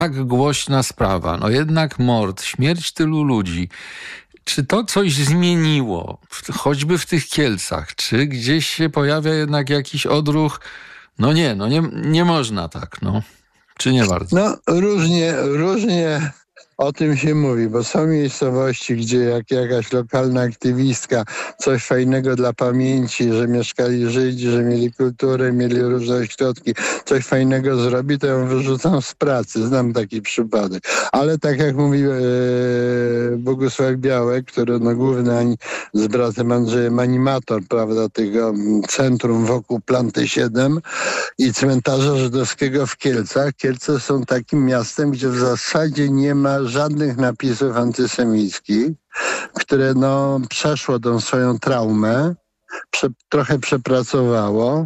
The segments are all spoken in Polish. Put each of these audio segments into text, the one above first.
tak głośna sprawa, no jednak mord, śmierć tylu ludzi, czy to coś zmieniło, choćby w tych Kielcach? Czy gdzieś się pojawia jednak jakiś odruch? Nie można tak, Czy nie bardzo? No, różnie o tym się mówi, bo są miejscowości, gdzie jak jakaś lokalna aktywistka coś fajnego dla pamięci, że mieszkali Żydzi, że mieli kulturę, mieli różne ośrodki, coś fajnego zrobi, to ją wyrzucą z pracy. Znam taki przypadek. Ale tak jak mówi Bogusław Białek, który główny z bratem Andrzejem animator, prawda, tego centrum wokół Planty 7 i cmentarza żydowskiego w Kielcach. Kielce są takim miastem, gdzie w zasadzie nie ma żadnych napisów antysemickich, które przeszło tą swoją traumę, trochę przepracowało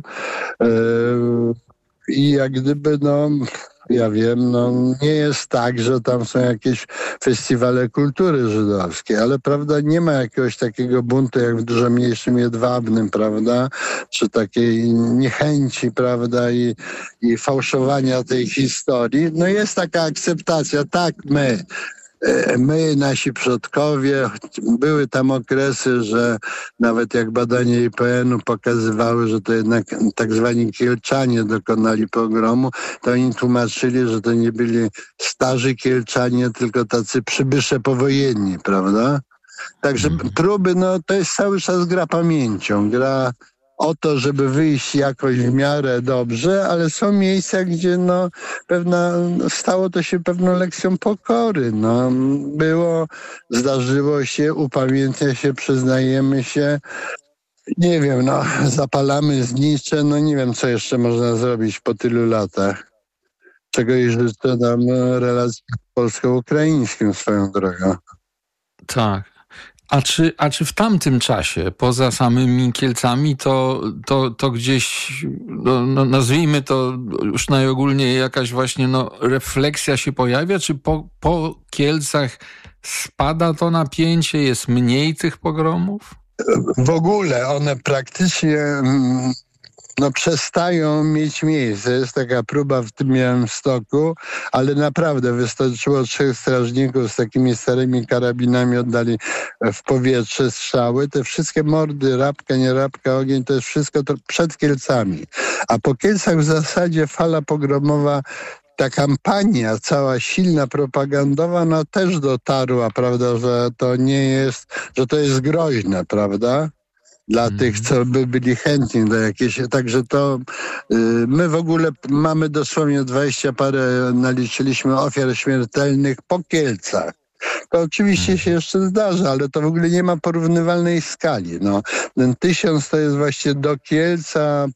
i jak gdyby ja wiem, nie jest tak, że tam są jakieś festiwale kultury żydowskiej, ale prawda, nie ma jakiegoś takiego buntu jak w dużo mniejszym Jedwabnym, prawda, czy takiej niechęci, prawda, i fałszowania tej historii. Jest taka akceptacja, tak, my, nasi przodkowie, były tam okresy, że nawet jak badania IPN-u pokazywały, że to jednak tak zwani Kielczanie dokonali pogromu, to oni tłumaczyli, że to nie byli starzy Kielczanie, tylko tacy przybysze powojenni, prawda? Także próby, to jest cały czas gra pamięcią, gra o to, żeby wyjść jakoś w miarę dobrze, ale są miejsca, gdzie stało to się pewną lekcją pokory. Zdarzyło się, upamiętnia się, przyznajemy się. Nie wiem, zapalamy znicze, nie wiem, co jeszcze można zrobić po tylu latach. Czego i życzę nam relacji polsko-ukraińskim swoją drogą. Tak. A czy w tamtym czasie, poza samymi Kielcami, to gdzieś, nazwijmy to już najogólniej jakaś właśnie refleksja się pojawia? Czy po Kielcach spada to napięcie, jest mniej tych pogromów? W ogóle one praktycznie przestają mieć miejsce. Jest taka próba w tym Białymstoku, ale naprawdę wystarczyło 3 strażników z takimi starymi karabinami, oddali w powietrze strzały. Te wszystkie mordy, rabka, nie rabka, ogień, to jest wszystko to przed Kielcami. A po Kielcach w zasadzie fala pogromowa, ta kampania cała silna, propagandowa, też dotarła, prawda, że to nie jest, że to jest groźne, prawda? Dla tych, co by byli chętni do jakiejś... Także to my w ogóle mamy dosłownie 20 parę, naliczyliśmy ofiar śmiertelnych po Kielcach. To oczywiście się jeszcze zdarza, ale to w ogóle nie ma porównywalnej skali. Ten 1000 to jest właśnie do Kielca,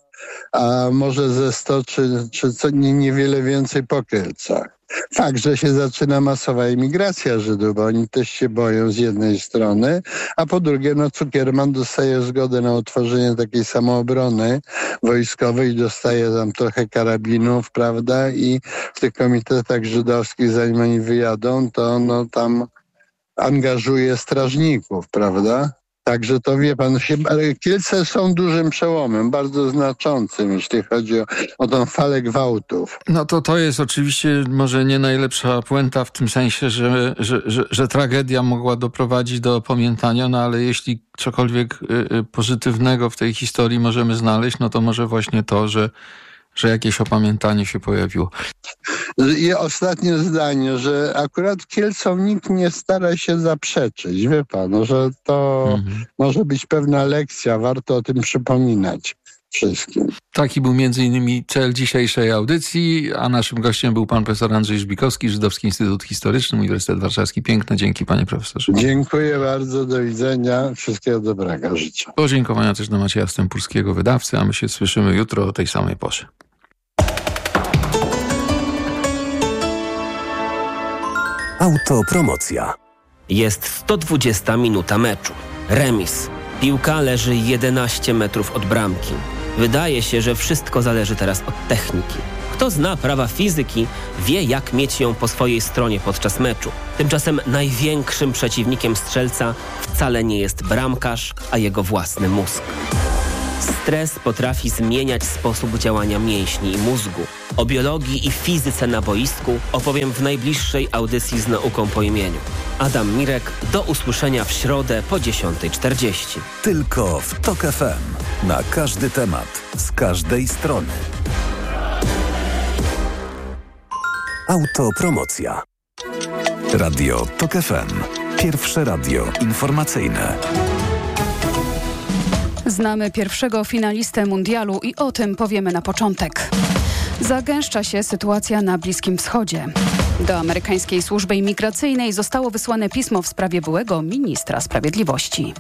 a może ze 100 czy co niewiele więcej po Kielcach. Fakt, że się zaczyna masowa emigracja Żydów, bo oni też się boją z jednej strony, a po drugie, Cukierman dostaje zgodę na utworzenie takiej samoobrony wojskowej, dostaje tam trochę karabinów, prawda, i w tych komitetach żydowskich, zanim oni wyjadą, to tam angażuje strażników, prawda. Także to wie pan, Kielce są dużym przełomem, bardzo znaczącym, jeśli chodzi o tą falę gwałtów. To jest oczywiście może nie najlepsza puenta w tym sensie, że tragedia mogła doprowadzić do opamiętania, ale jeśli cokolwiek pozytywnego w tej historii możemy znaleźć, to może właśnie to, że jakieś opamiętanie się pojawiło. I ostatnie zdanie, że akurat Kielcom nikt nie stara się zaprzeczyć. Wie pan, że to może być pewna lekcja, warto o tym przypominać wszystkim. Taki był między innymi cel dzisiejszej audycji, a naszym gościem był pan profesor Andrzej Żbikowski, Żydowski Instytut Historyczny, Uniwersytet Warszawski. Piękne dzięki, panie profesorze. Dziękuję bardzo, do widzenia, wszystkiego dobrego życzę. Podziękowania też do Macieja Stępurskiego, wydawcy, a my się słyszymy jutro o tej samej porze. Autopromocja. Jest 120 minuta meczu. Remis. Piłka leży 11 metrów od bramki. Wydaje się, że wszystko zależy teraz od techniki. Kto zna prawa fizyki, wie, jak mieć ją po swojej stronie podczas meczu. Tymczasem największym przeciwnikiem strzelca wcale nie jest bramkarz, a jego własny mózg. Stres potrafi zmieniać sposób działania mięśni i mózgu. O biologii i fizyce na boisku opowiem w najbliższej audycji z nauką po imieniu. Adam Mirek, do usłyszenia w środę po 10:40. Tylko w TOK FM. Na każdy temat, z każdej strony. Autopromocja. Radio TOK FM. Pierwsze radio informacyjne. Znamy pierwszego finalistę mundialu i o tym powiemy na początek. Zagęszcza się sytuacja na Bliskim Wschodzie. Do amerykańskiej służby imigracyjnej zostało wysłane pismo w sprawie byłego ministra sprawiedliwości.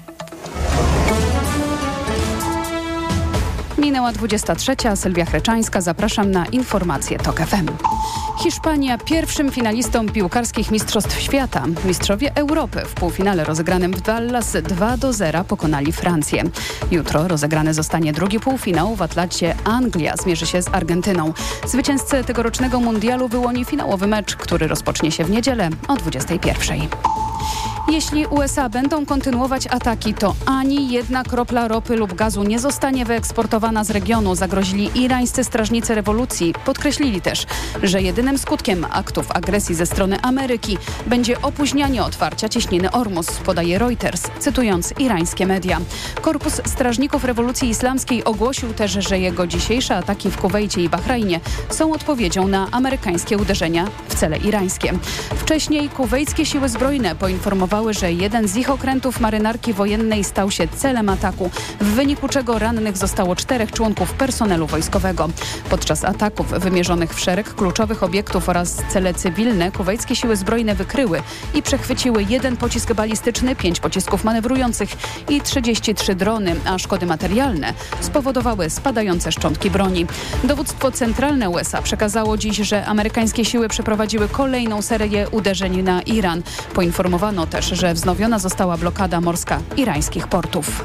Minęła 23. Sylwia Chreczańska. Zapraszam na informacje TOK FM. Hiszpania pierwszym finalistą piłkarskich Mistrzostw Świata. Mistrzowie Europy w półfinale rozegranym w Dallas 2-0 pokonali Francję. Jutro rozegrany zostanie drugi półfinał. W Atlancie Anglia zmierzy się z Argentyną. Zwycięzcę tegorocznego mundialu wyłoni finałowy mecz, który rozpocznie się w niedzielę o 21:00. Jeśli USA będą kontynuować ataki, to ani jedna kropla ropy lub gazu nie zostanie wyeksportowana z regionu, zagrozili irańscy strażnicy rewolucji. Podkreślili też, że jedynym skutkiem aktów agresji ze strony Ameryki będzie opóźnianie otwarcia cieśniny Ormus, podaje Reuters, cytując irańskie media. Korpus Strażników Rewolucji Islamskiej ogłosił też, że jego dzisiejsze ataki w Kuwejcie i Bahrajnie są odpowiedzią na amerykańskie uderzenia w cele irańskie. Wcześniej kuwejskie siły zbrojne poinformowały, że jeden z ich okrętów marynarki wojennej stał się celem ataku, w wyniku czego rannych zostało 4 członków personelu wojskowego. Podczas ataków wymierzonych w szereg kluczowych obiektów oraz cele cywilne kuwejskie siły zbrojne wykryły i przechwyciły 1 pocisk balistyczny, 5 pocisków manewrujących i 33 drony, a szkody materialne spowodowały spadające szczątki broni. Dowództwo centralne USA przekazało dziś, że amerykańskie siły przeprowadziły kolejną serię uderzeń na Iran. Poinformowano też, że wznowiona została blokada morska irańskich portów.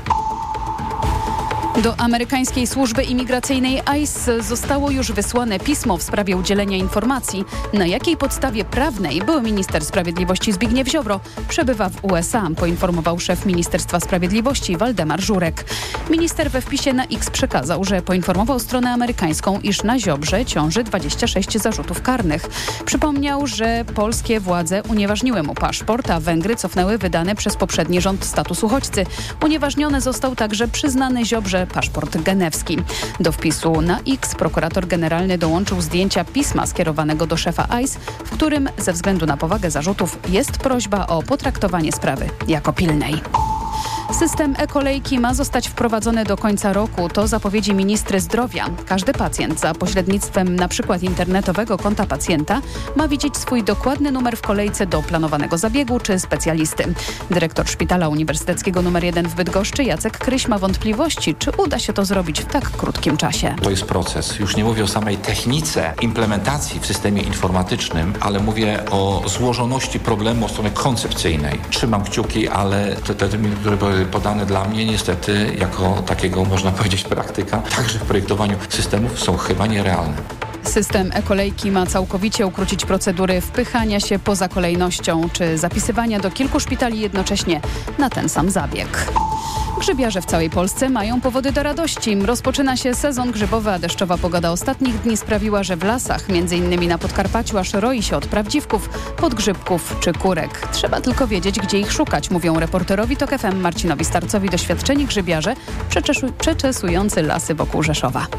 Do amerykańskiej służby imigracyjnej ICE zostało już wysłane pismo w sprawie udzielenia informacji, na jakiej podstawie prawnej były minister sprawiedliwości Zbigniew Ziobro przebywa w USA, poinformował szef Ministerstwa Sprawiedliwości Waldemar Żurek. Minister we wpisie na X przekazał, że poinformował stronę amerykańską, iż na Ziobrze ciąży 26 zarzutów karnych. Przypomniał, że polskie władze unieważniły mu paszport, a Węgry cofnęły wydany przez poprzedni rząd status uchodźcy. Unieważniony został także przyznany Ziobrze paszport genewski. Do wpisu na X prokurator generalny dołączył zdjęcia pisma skierowanego do szefa ICE, w którym ze względu na powagę zarzutów jest prośba o potraktowanie sprawy jako pilnej. System e-kolejki ma zostać wprowadzony do końca roku. To zapowiedzi ministry zdrowia. Każdy pacjent za pośrednictwem np. internetowego konta pacjenta ma widzieć swój dokładny numer w kolejce do planowanego zabiegu czy specjalisty. Dyrektor Szpitala Uniwersyteckiego nr 1 w Bydgoszczy Jacek Kryś ma wątpliwości, czy uda się to zrobić w tak krótkim czasie. To jest proces. Już nie mówię o samej technice implementacji w systemie informatycznym, ale mówię o złożoności problemu od strony koncepcyjnej. Trzymam kciuki, ale te terminy, które były podane dla mnie niestety jako takiego, można powiedzieć, praktyka, także w projektowaniu systemów są chyba nierealne. System e-kolejki ma całkowicie ukrócić procedury wpychania się poza kolejnością czy zapisywania do kilku szpitali jednocześnie na ten sam zabieg. Grzybiarze w całej Polsce mają powody do radości. Rozpoczyna się sezon grzybowy, a deszczowa pogoda ostatnich dni sprawiła, że w lasach, m.in. na Podkarpaciu, aż roi się od prawdziwków, podgrzybków czy kurek. Trzeba tylko wiedzieć, gdzie ich szukać, mówią reporterowi TOK FM Marcinowi Starcowi doświadczeni grzybiarze przeczesujący lasy wokół Rzeszowa.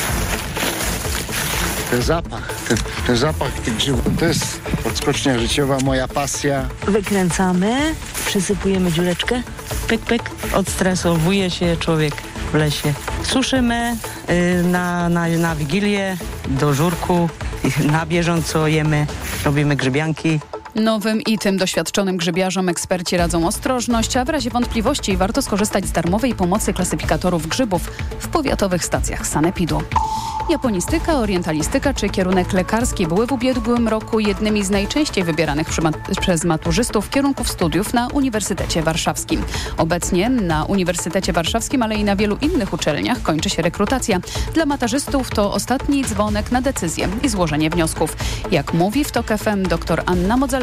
Ten zapach tych grzybów to jest odskocznia życiowa, moja pasja. Wykręcamy, przysypujemy dziureczkę, pyk, pyk, odstresowuje się człowiek w lesie. Suszymy na Wigilię, do żurku, na bieżąco jemy, robimy grzybianki. Nowym i tym doświadczonym grzybiarzom eksperci radzą ostrożność, a w razie wątpliwości warto skorzystać z darmowej pomocy klasyfikatorów grzybów w powiatowych stacjach sanepidu. Japonistyka, orientalistyka czy kierunek lekarski były w ubiegłym roku jednymi z najczęściej wybieranych przez maturzystów kierunków studiów na Uniwersytecie Warszawskim. Obecnie na Uniwersytecie Warszawskim, ale i na wielu innych uczelniach kończy się rekrutacja. Dla matarzystów to ostatni dzwonek na decyzję i złożenie wniosków. Jak mówi w TOK FM dr Anna Modzelewska,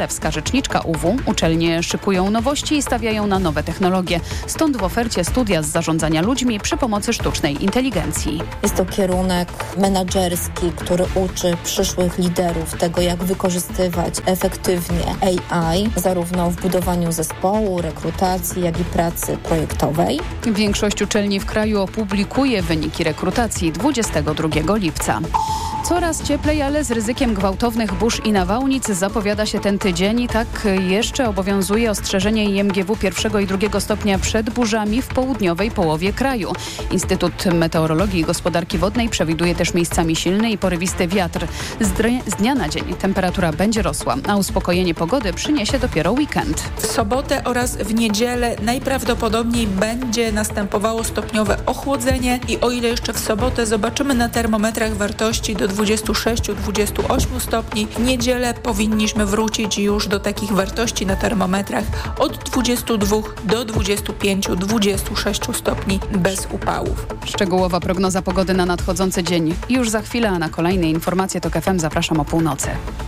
Zalewska, rzeczniczka UW. Uczelnie szykują nowości i stawiają na nowe technologie. Stąd w ofercie studia z zarządzania ludźmi przy pomocy sztucznej inteligencji. Jest to kierunek menadżerski, który uczy przyszłych liderów tego, jak wykorzystywać efektywnie AI, zarówno w budowaniu zespołu, rekrutacji, jak i pracy projektowej. Większość uczelni w kraju opublikuje wyniki rekrutacji 22 lipca. Coraz cieplej, ale z ryzykiem gwałtownych burz i nawałnic zapowiada się ten tydzień i tak jeszcze obowiązuje ostrzeżenie IMGW 1. i 2. stopnia przed burzami w południowej połowie kraju. Instytut Meteorologii i Gospodarki Wodnej przewiduje też miejscami silny i porywisty wiatr. Z dnia na dzień temperatura będzie rosła, a uspokojenie pogody przyniesie dopiero weekend. W sobotę oraz w niedzielę najprawdopodobniej będzie następowało stopniowe ochłodzenie i o ile jeszcze w sobotę zobaczymy na termometrach wartości do 26-28 stopni, w niedzielę powinniśmy wrócić już do takich wartości na termometrach od 22 do 25-26 stopni bez upałów. Szczegółowa prognoza pogody na nadchodzący dzień już za chwilę, a na kolejne informacje TOK FM zapraszam o północy.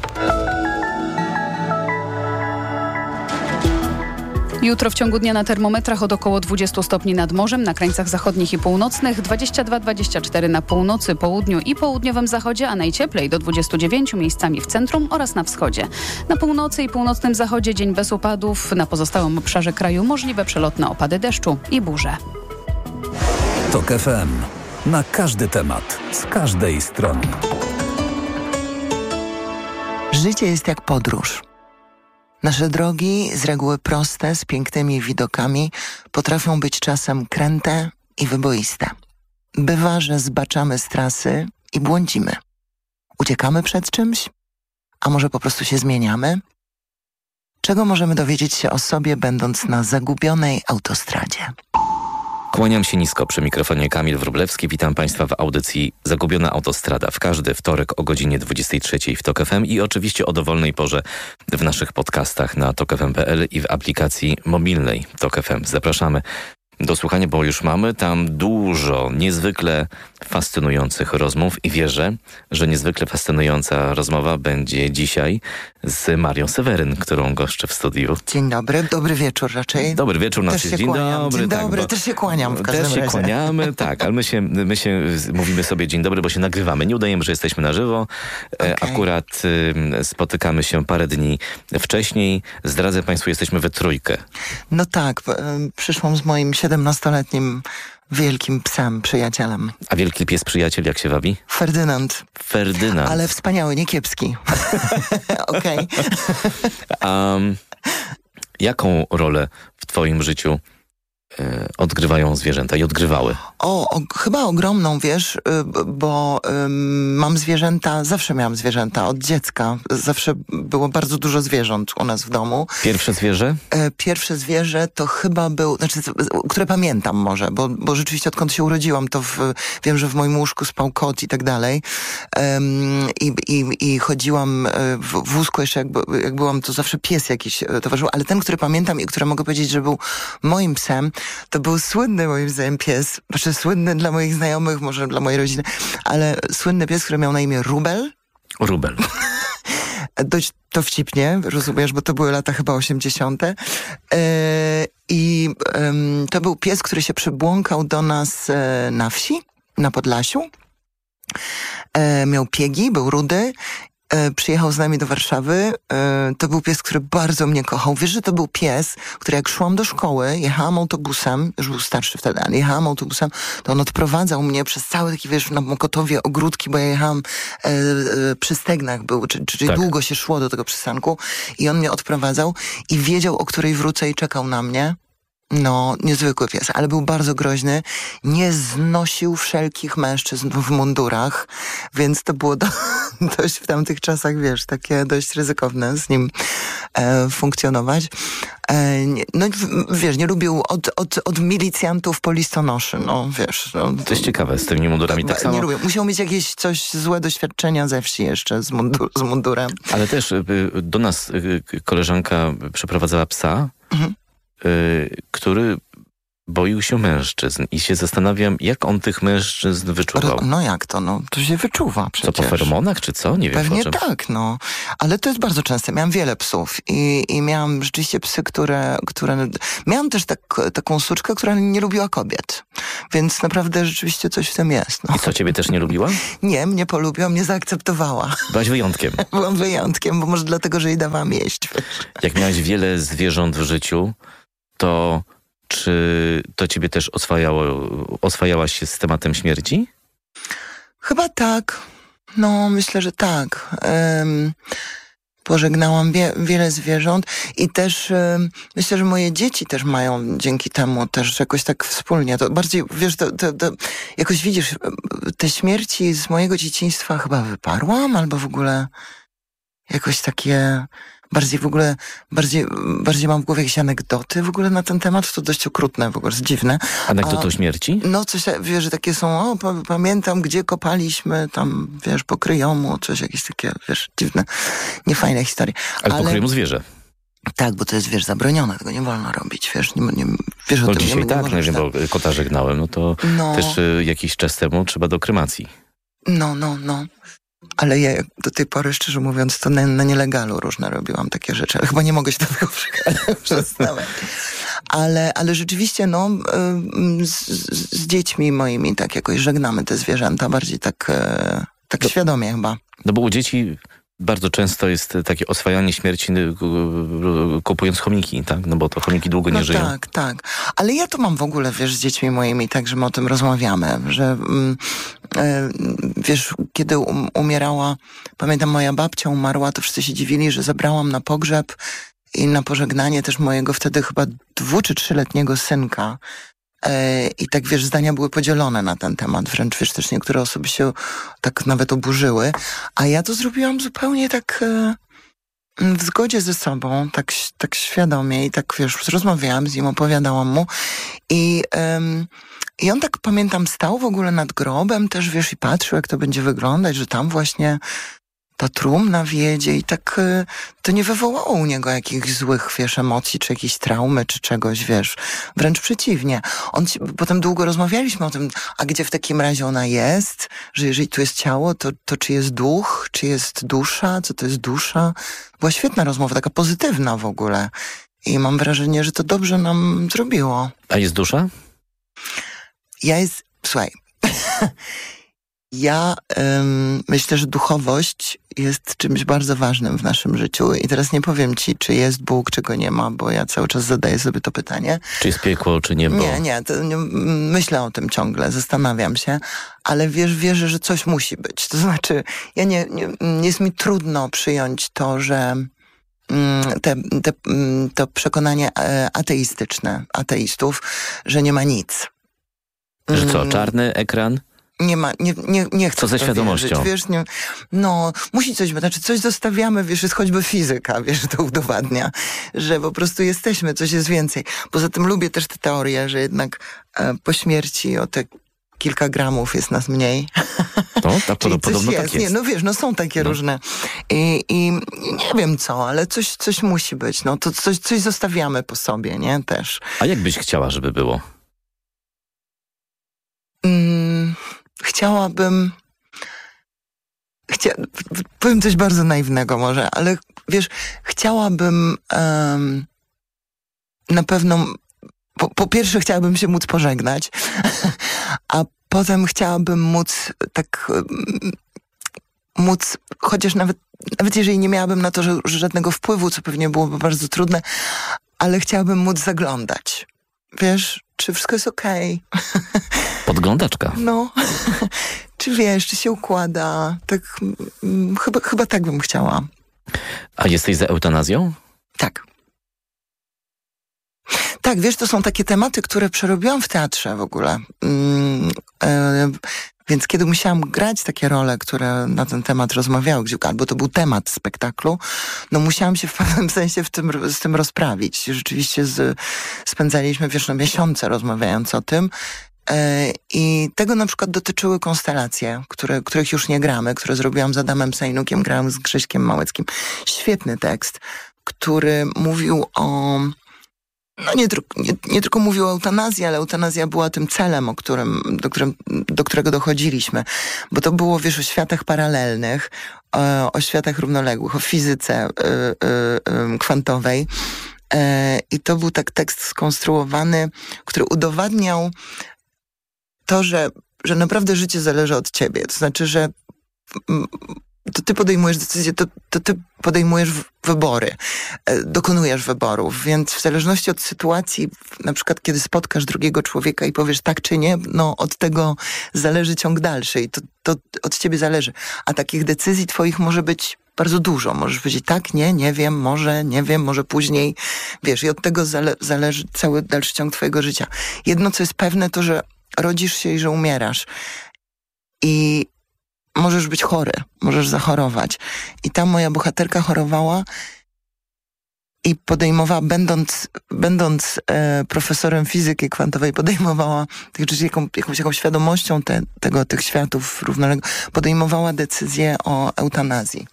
Jutro w ciągu dnia na termometrach od około 20 stopni nad morzem, na krańcach zachodnich i północnych, 22-24 na północy, południu i południowym zachodzie, a najcieplej do 29 miejscami w centrum oraz na wschodzie. Na północy i północnym zachodzie dzień bez opadów, na pozostałym obszarze kraju możliwe przelotne opady deszczu i burze. TOK FM. Na każdy temat, z każdej strony. Życie jest jak podróż. Nasze drogi, z reguły proste, z pięknymi widokami, potrafią być czasem kręte i wyboiste. Bywa, że zbaczamy z trasy i błądzimy. Uciekamy przed czymś? A może po prostu się zmieniamy? Czego możemy dowiedzieć się o sobie, będąc na zagubionej autostradzie? Kłaniam się nisko, przy mikrofonie Kamil Wróblewski. Witam Państwa w audycji Zagubiona Autostrada w każdy wtorek o godzinie 23 w TOK FM i oczywiście o dowolnej porze w naszych podcastach na tokfm.pl i w aplikacji mobilnej TOK FM. Zapraszamy do słuchania, bo już mamy tam dużo niezwykle fascynujących rozmów i wierzę, że niezwykle fascynująca rozmowa będzie dzisiaj z Marią Seweryn, którą goszczę w studiu. Dzień dobry, dobry wieczór raczej. Dobry wieczór, też się dzień kłaniam. dobry. Dzień tak, dobry, też się kłaniam w każdym razie. Też się kłaniamy, tak, ale my się mówimy sobie dzień dobry, bo się nagrywamy. Nie udajemy, że jesteśmy na żywo. Okay. Akurat spotykamy się parę dni wcześniej. Zdradzę Państwu, jesteśmy we trójkę. No tak, przyszłam z moim 17-letnim wielkim psem, przyjacielem. A wielki pies przyjaciel jak się wabi? Ferdynand. Ferdynand. Ale wspaniały, nie kiepski. Okej. Jaką rolę w twoim życiu odgrywają zwierzęta i odgrywały? Chyba ogromną, wiesz, bo mam zwierzęta, zawsze miałam zwierzęta od dziecka. Zawsze było bardzo dużo zwierząt u nas w domu. Pierwsze zwierzę? Pierwsze zwierzę to chyba był, które pamiętam może, bo rzeczywiście odkąd się urodziłam, to wiem, że w moim łóżku spał kot i tak dalej. I chodziłam w wózku jeszcze, jak byłam, to zawsze pies jakiś towarzyszył, ale ten, który pamiętam i który mogę powiedzieć, że był moim psem, to był słynny moim zdaniem pies, znaczy słynny dla moich znajomych, może dla mojej rodziny, ale słynny pies, który miał na imię Rubel. Rubel. Dość dowcipnie, rozumiesz, bo to były lata chyba 80. To był pies, który się przybłąkał do nas na wsi, na Podlasiu. Miał piegi, był rudy. Przyjechał z nami do Warszawy. To był pies, który bardzo mnie kochał. Wiesz, że to był pies, który jak szłam do szkoły, jechałam autobusem, już był starszy wtedy, ale jechałam autobusem, to on odprowadzał mnie przez cały taki, wiesz, na Mokotowie ogródki, bo ja jechałam przy Stegnach był, czyli tak. Długo się szło do tego przystanku i on mnie odprowadzał i wiedział, o której wrócę i czekał na mnie. No, niezwykły pies, ale był bardzo groźny. Nie znosił wszelkich mężczyzn w mundurach, więc to było dość w tamtych czasach, wiesz, takie dość ryzykowne z nim funkcjonować. No, wiesz, nie lubił od milicjantów po listonoszy, no, wiesz. No, to jest ciekawe, z tymi mundurami tak samo. Nie lubię. Musiał mieć jakieś złe doświadczenia ze wsi jeszcze z mundurem. Ale też do nas koleżanka przeprowadzała psa, który boił się mężczyzn i się zastanawiam, jak on tych mężczyzn wyczuwał. No jak to? No to się wyczuwa przecież. Co, po feromonach, czy co? Nie wiem. Pewnie tak, no. Ale to jest bardzo częste. Miałam wiele psów i miałam rzeczywiście psy, które... Miałam też taką suczkę, która nie lubiła kobiet. Więc naprawdę rzeczywiście coś w tym jest. No. I co, ciebie też nie lubiła? Nie, mnie polubiła, mnie zaakceptowała. Byłaś wyjątkiem. Byłam wyjątkiem, bo może dlatego, że jej dawałam jeść. Jak miałaś wiele zwierząt w życiu, to czy to ciebie też oswajałaś się z tematem śmierci? Chyba tak. No, myślę, że tak. Pożegnałam wiele zwierząt i też myślę, że moje dzieci też mają dzięki temu też jakoś tak wspólnie. To bardziej, wiesz, to jakoś widzisz, te śmierci z mojego dzieciństwa chyba wyparłam, albo w ogóle jakoś takie... Bardziej mam w głowie jakieś anegdoty w ogóle na ten temat, to dość okrutne, w ogóle jest dziwne. Anegdoty o śmierci? No coś, wiesz, że takie są, pamiętam, gdzie kopaliśmy, tam, wiesz, po Kryjomu, coś jakieś takie, wiesz, dziwne, niefajne historie. Ale po Kryjomu zwierzę. Tak, bo to jest, wiesz, zabronione, tego nie wolno robić, wiesz, nie wiesz o no tym. Dzisiaj nie tak, wiem, bo kota żegnałem, no to też jakiś czas temu trzeba do kremacji. No. Ale ja do tej pory, szczerze mówiąc, to na nielegalu różne robiłam takie rzeczy. Ale chyba nie mogę się do tego przyznawać. Ale rzeczywiście, no, z dziećmi moimi tak jakoś żegnamy te zwierzęta. Bardziej tak świadomie chyba. No bo u dzieci bardzo często jest takie oswajanie śmierci kupując chomiki, tak? No bo to chomiki długo nie żyją. Tak. Ale ja to mam w ogóle, wiesz, z dziećmi moimi, tak, że my o tym rozmawiamy, że wiesz, kiedy umierała, pamiętam, moja babcia umarła, to wszyscy się dziwili, że zabrałam na pogrzeb i na pożegnanie też mojego wtedy chyba 2- czy 3-letniego synka. I tak, wiesz, zdania były podzielone na ten temat. Wręcz, wiesz, też niektóre osoby się tak nawet oburzyły. A ja to zrobiłam zupełnie tak w zgodzie ze sobą, tak świadomie i tak, wiesz, rozmawiałam z nim, opowiadałam mu. I on tak, pamiętam, stał w ogóle nad grobem też, wiesz, i patrzył, jak to będzie wyglądać, że tam właśnie ta trumna wiedzie i tak to nie wywołało u niego jakichś złych, wiesz, emocji, czy jakiejś traumy, czy czegoś, wiesz. Wręcz przeciwnie. Potem długo rozmawialiśmy o tym, a gdzie w takim razie ona jest, że jeżeli tu jest ciało, to czy jest duch, czy jest dusza, co to jest dusza. Była świetna rozmowa, taka pozytywna w ogóle. I mam wrażenie, że to dobrze nam zrobiło. A jest dusza? Słuchaj... Ja myślę, że duchowość jest czymś bardzo ważnym w naszym życiu i teraz nie powiem ci, czy jest Bóg, czy go nie ma, bo ja cały czas zadaję sobie to pytanie. Czy jest piekło, czy niebo? Nie, myślę o tym ciągle, zastanawiam się, ale wierzę, że coś musi być. To znaczy, nie jest mi trudno przyjąć to, że to przekonanie ateistyczne, ateistów, że nie ma nic. Że co, czarny ekran? Nie chcę. Co ze świadomością? Wiesz, musi coś być, znaczy coś zostawiamy, wiesz, jest choćby fizyka, wiesz, to udowadnia, że po prostu jesteśmy, coś jest więcej. Poza tym lubię też tę teorię, że jednak po śmierci o te kilka gramów jest nas mniej. No, tak podobno jest. Tak jest. Nie, no wiesz, są takie różne i nie wiem co, ale coś musi być, no to coś zostawiamy po sobie, nie, też. A jak byś chciała, żeby było? Powiem coś bardzo naiwnego może, ale wiesz, chciałabym na pewno, po pierwsze chciałabym się móc pożegnać, a potem chciałabym móc chociaż nawet jeżeli nie miałabym na to żadnego wpływu, co pewnie byłoby bardzo trudne, ale chciałabym móc zaglądać. Wiesz, czy wszystko jest okej? Podglądaczka. No, czy wiesz, czy się układa? Tak, chyba tak bym chciała. A jesteś za eutanazją? Tak. Tak, wiesz, to są takie tematy, które przerobiłam w teatrze w ogóle. Więc kiedy musiałam grać takie role, które na ten temat rozmawiały, albo to był temat spektaklu, no musiałam się w pewnym sensie z tym rozprawić. Rzeczywiście spędzaliśmy, wiesz, miesiące rozmawiając o tym. I tego na przykład dotyczyły konstelacje, których już nie gramy, które zrobiłam z Adamem Sejnukiem, grałam z Grześkiem Małeckim. Świetny tekst, który mówił o nie tylko mówił o eutanazji, ale eutanazja była tym celem, do którego dochodziliśmy. Bo to było, wiesz, o światach paralelnych, o światach równoległych, o fizyce kwantowej. I to był tak tekst skonstruowany, który udowadniał to, że naprawdę życie zależy od ciebie. To znaczy, że to ty podejmujesz decyzje, to ty podejmujesz wybory, dokonujesz wyborów, więc w zależności od sytuacji, na przykład kiedy spotkasz drugiego człowieka i powiesz tak czy nie, no od tego zależy ciąg dalszy i to od ciebie zależy. A takich decyzji twoich może być bardzo dużo. Możesz powiedzieć tak, nie wiem, może później. Wiesz, i od tego zależy cały dalszy ciąg twojego życia. Jedno, co jest pewne, to, że rodzisz się i że umierasz. I możesz być chory, możesz zachorować. I ta moja bohaterka chorowała i podejmowała, będąc profesorem fizyki kwantowej, podejmowała jakąś świadomością tych światów równoległych, podejmowała decyzję o eutanazji.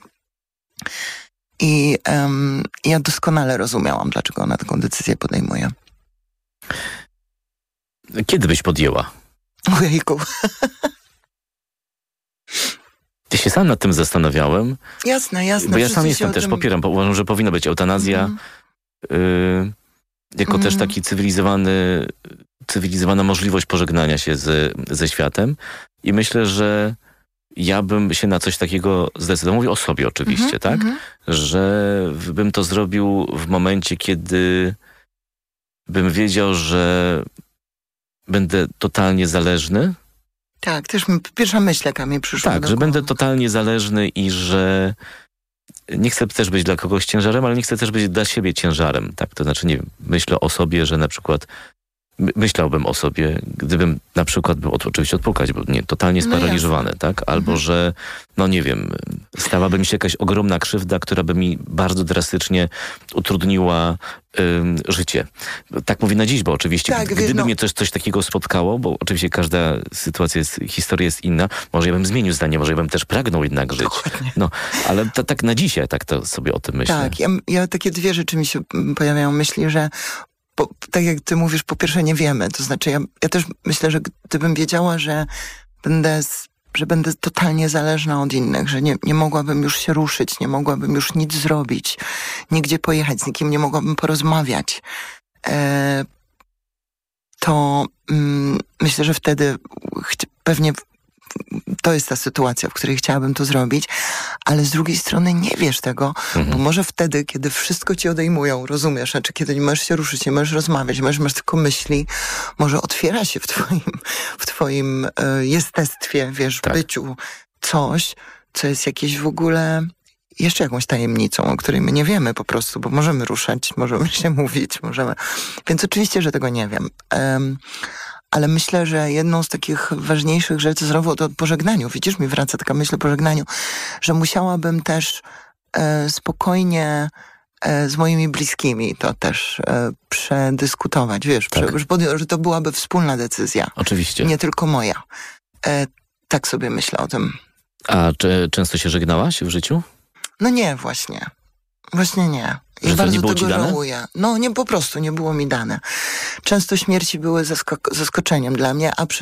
I ja doskonale rozumiałam, dlaczego ona taką decyzję podejmuje. Kiedy byś podjęła? Ojejku. Ja się sam nad tym zastanawiałem. Jasne. Bo ja sam jestem też, popieram, bo uważam, że powinna być eutanazja jako też taki cywilizowana możliwość pożegnania się ze światem. I myślę, że ja bym się na coś takiego zdecydował. Mówię o sobie oczywiście, tak? Że bym to zrobił w momencie, kiedy bym wiedział, że będę totalnie zależny. Tak, też pierwsza myśl, jaka mi przyszła. Tak, że będę totalnie zależny i że nie chcę też być dla kogoś ciężarem, ale nie chcę też być dla siebie ciężarem. Tak? To znaczy, nie wiem, myślę o sobie, że na przykład myślałbym o sobie, gdybym na przykład był oczywiście odpukać, bo nie, totalnie sparaliżowany, tak? Albo że, no nie wiem, stałaby mi się jakaś ogromna krzywda, która by mi bardzo drastycznie utrudniła życie. Tak mówię na dziś, bo oczywiście gdyby mnie coś takiego spotkało, bo oczywiście każda sytuacja, historia jest inna, może ja bym zmienił zdanie, może ja bym też pragnął jednak żyć. Dokładnie. No, ale tak na dzisiaj, tak to sobie o tym myślę. Tak, ja takie dwie rzeczy mi się pojawiają myśli, że tak jak ty mówisz, po pierwsze nie wiemy. To znaczy ja też myślę, że gdybym wiedziała, że będę totalnie zależna od innych, że nie mogłabym już się ruszyć, nie mogłabym już nic zrobić, nigdzie pojechać, z nikim nie mogłabym porozmawiać, to myślę, że wtedy pewnie to jest ta sytuacja, w której chciałabym to zrobić, ale z drugiej strony nie wiesz tego, bo może wtedy, kiedy wszystko ci odejmują, rozumiesz, znaczy kiedy nie możesz się ruszyć, nie możesz rozmawiać, masz tylko myśli, może otwiera się w twoim jestestwie, wiesz, byciu coś, co jest jakieś w ogóle jeszcze jakąś tajemnicą, o której my nie wiemy po prostu, bo możemy ruszać, możemy się mówić, więc oczywiście, że tego nie wiem. Ale myślę, że jedną z takich ważniejszych rzeczy znowu to o pożegnaniu. Widzisz, mi wraca taka myśl o pożegnaniu, że musiałabym też spokojnie z moimi bliskimi to też przedyskutować, wiesz, że to byłaby wspólna decyzja. Oczywiście. Nie tylko moja. Tak sobie myślę o tym. A czy często się żegnałaś w życiu? No nie, właśnie. Właśnie nie. I że bardzo nie było tego ci dane? żałuję. No nie, po prostu nie było mi dane. Często śmierci były zaskoczeniem dla mnie, a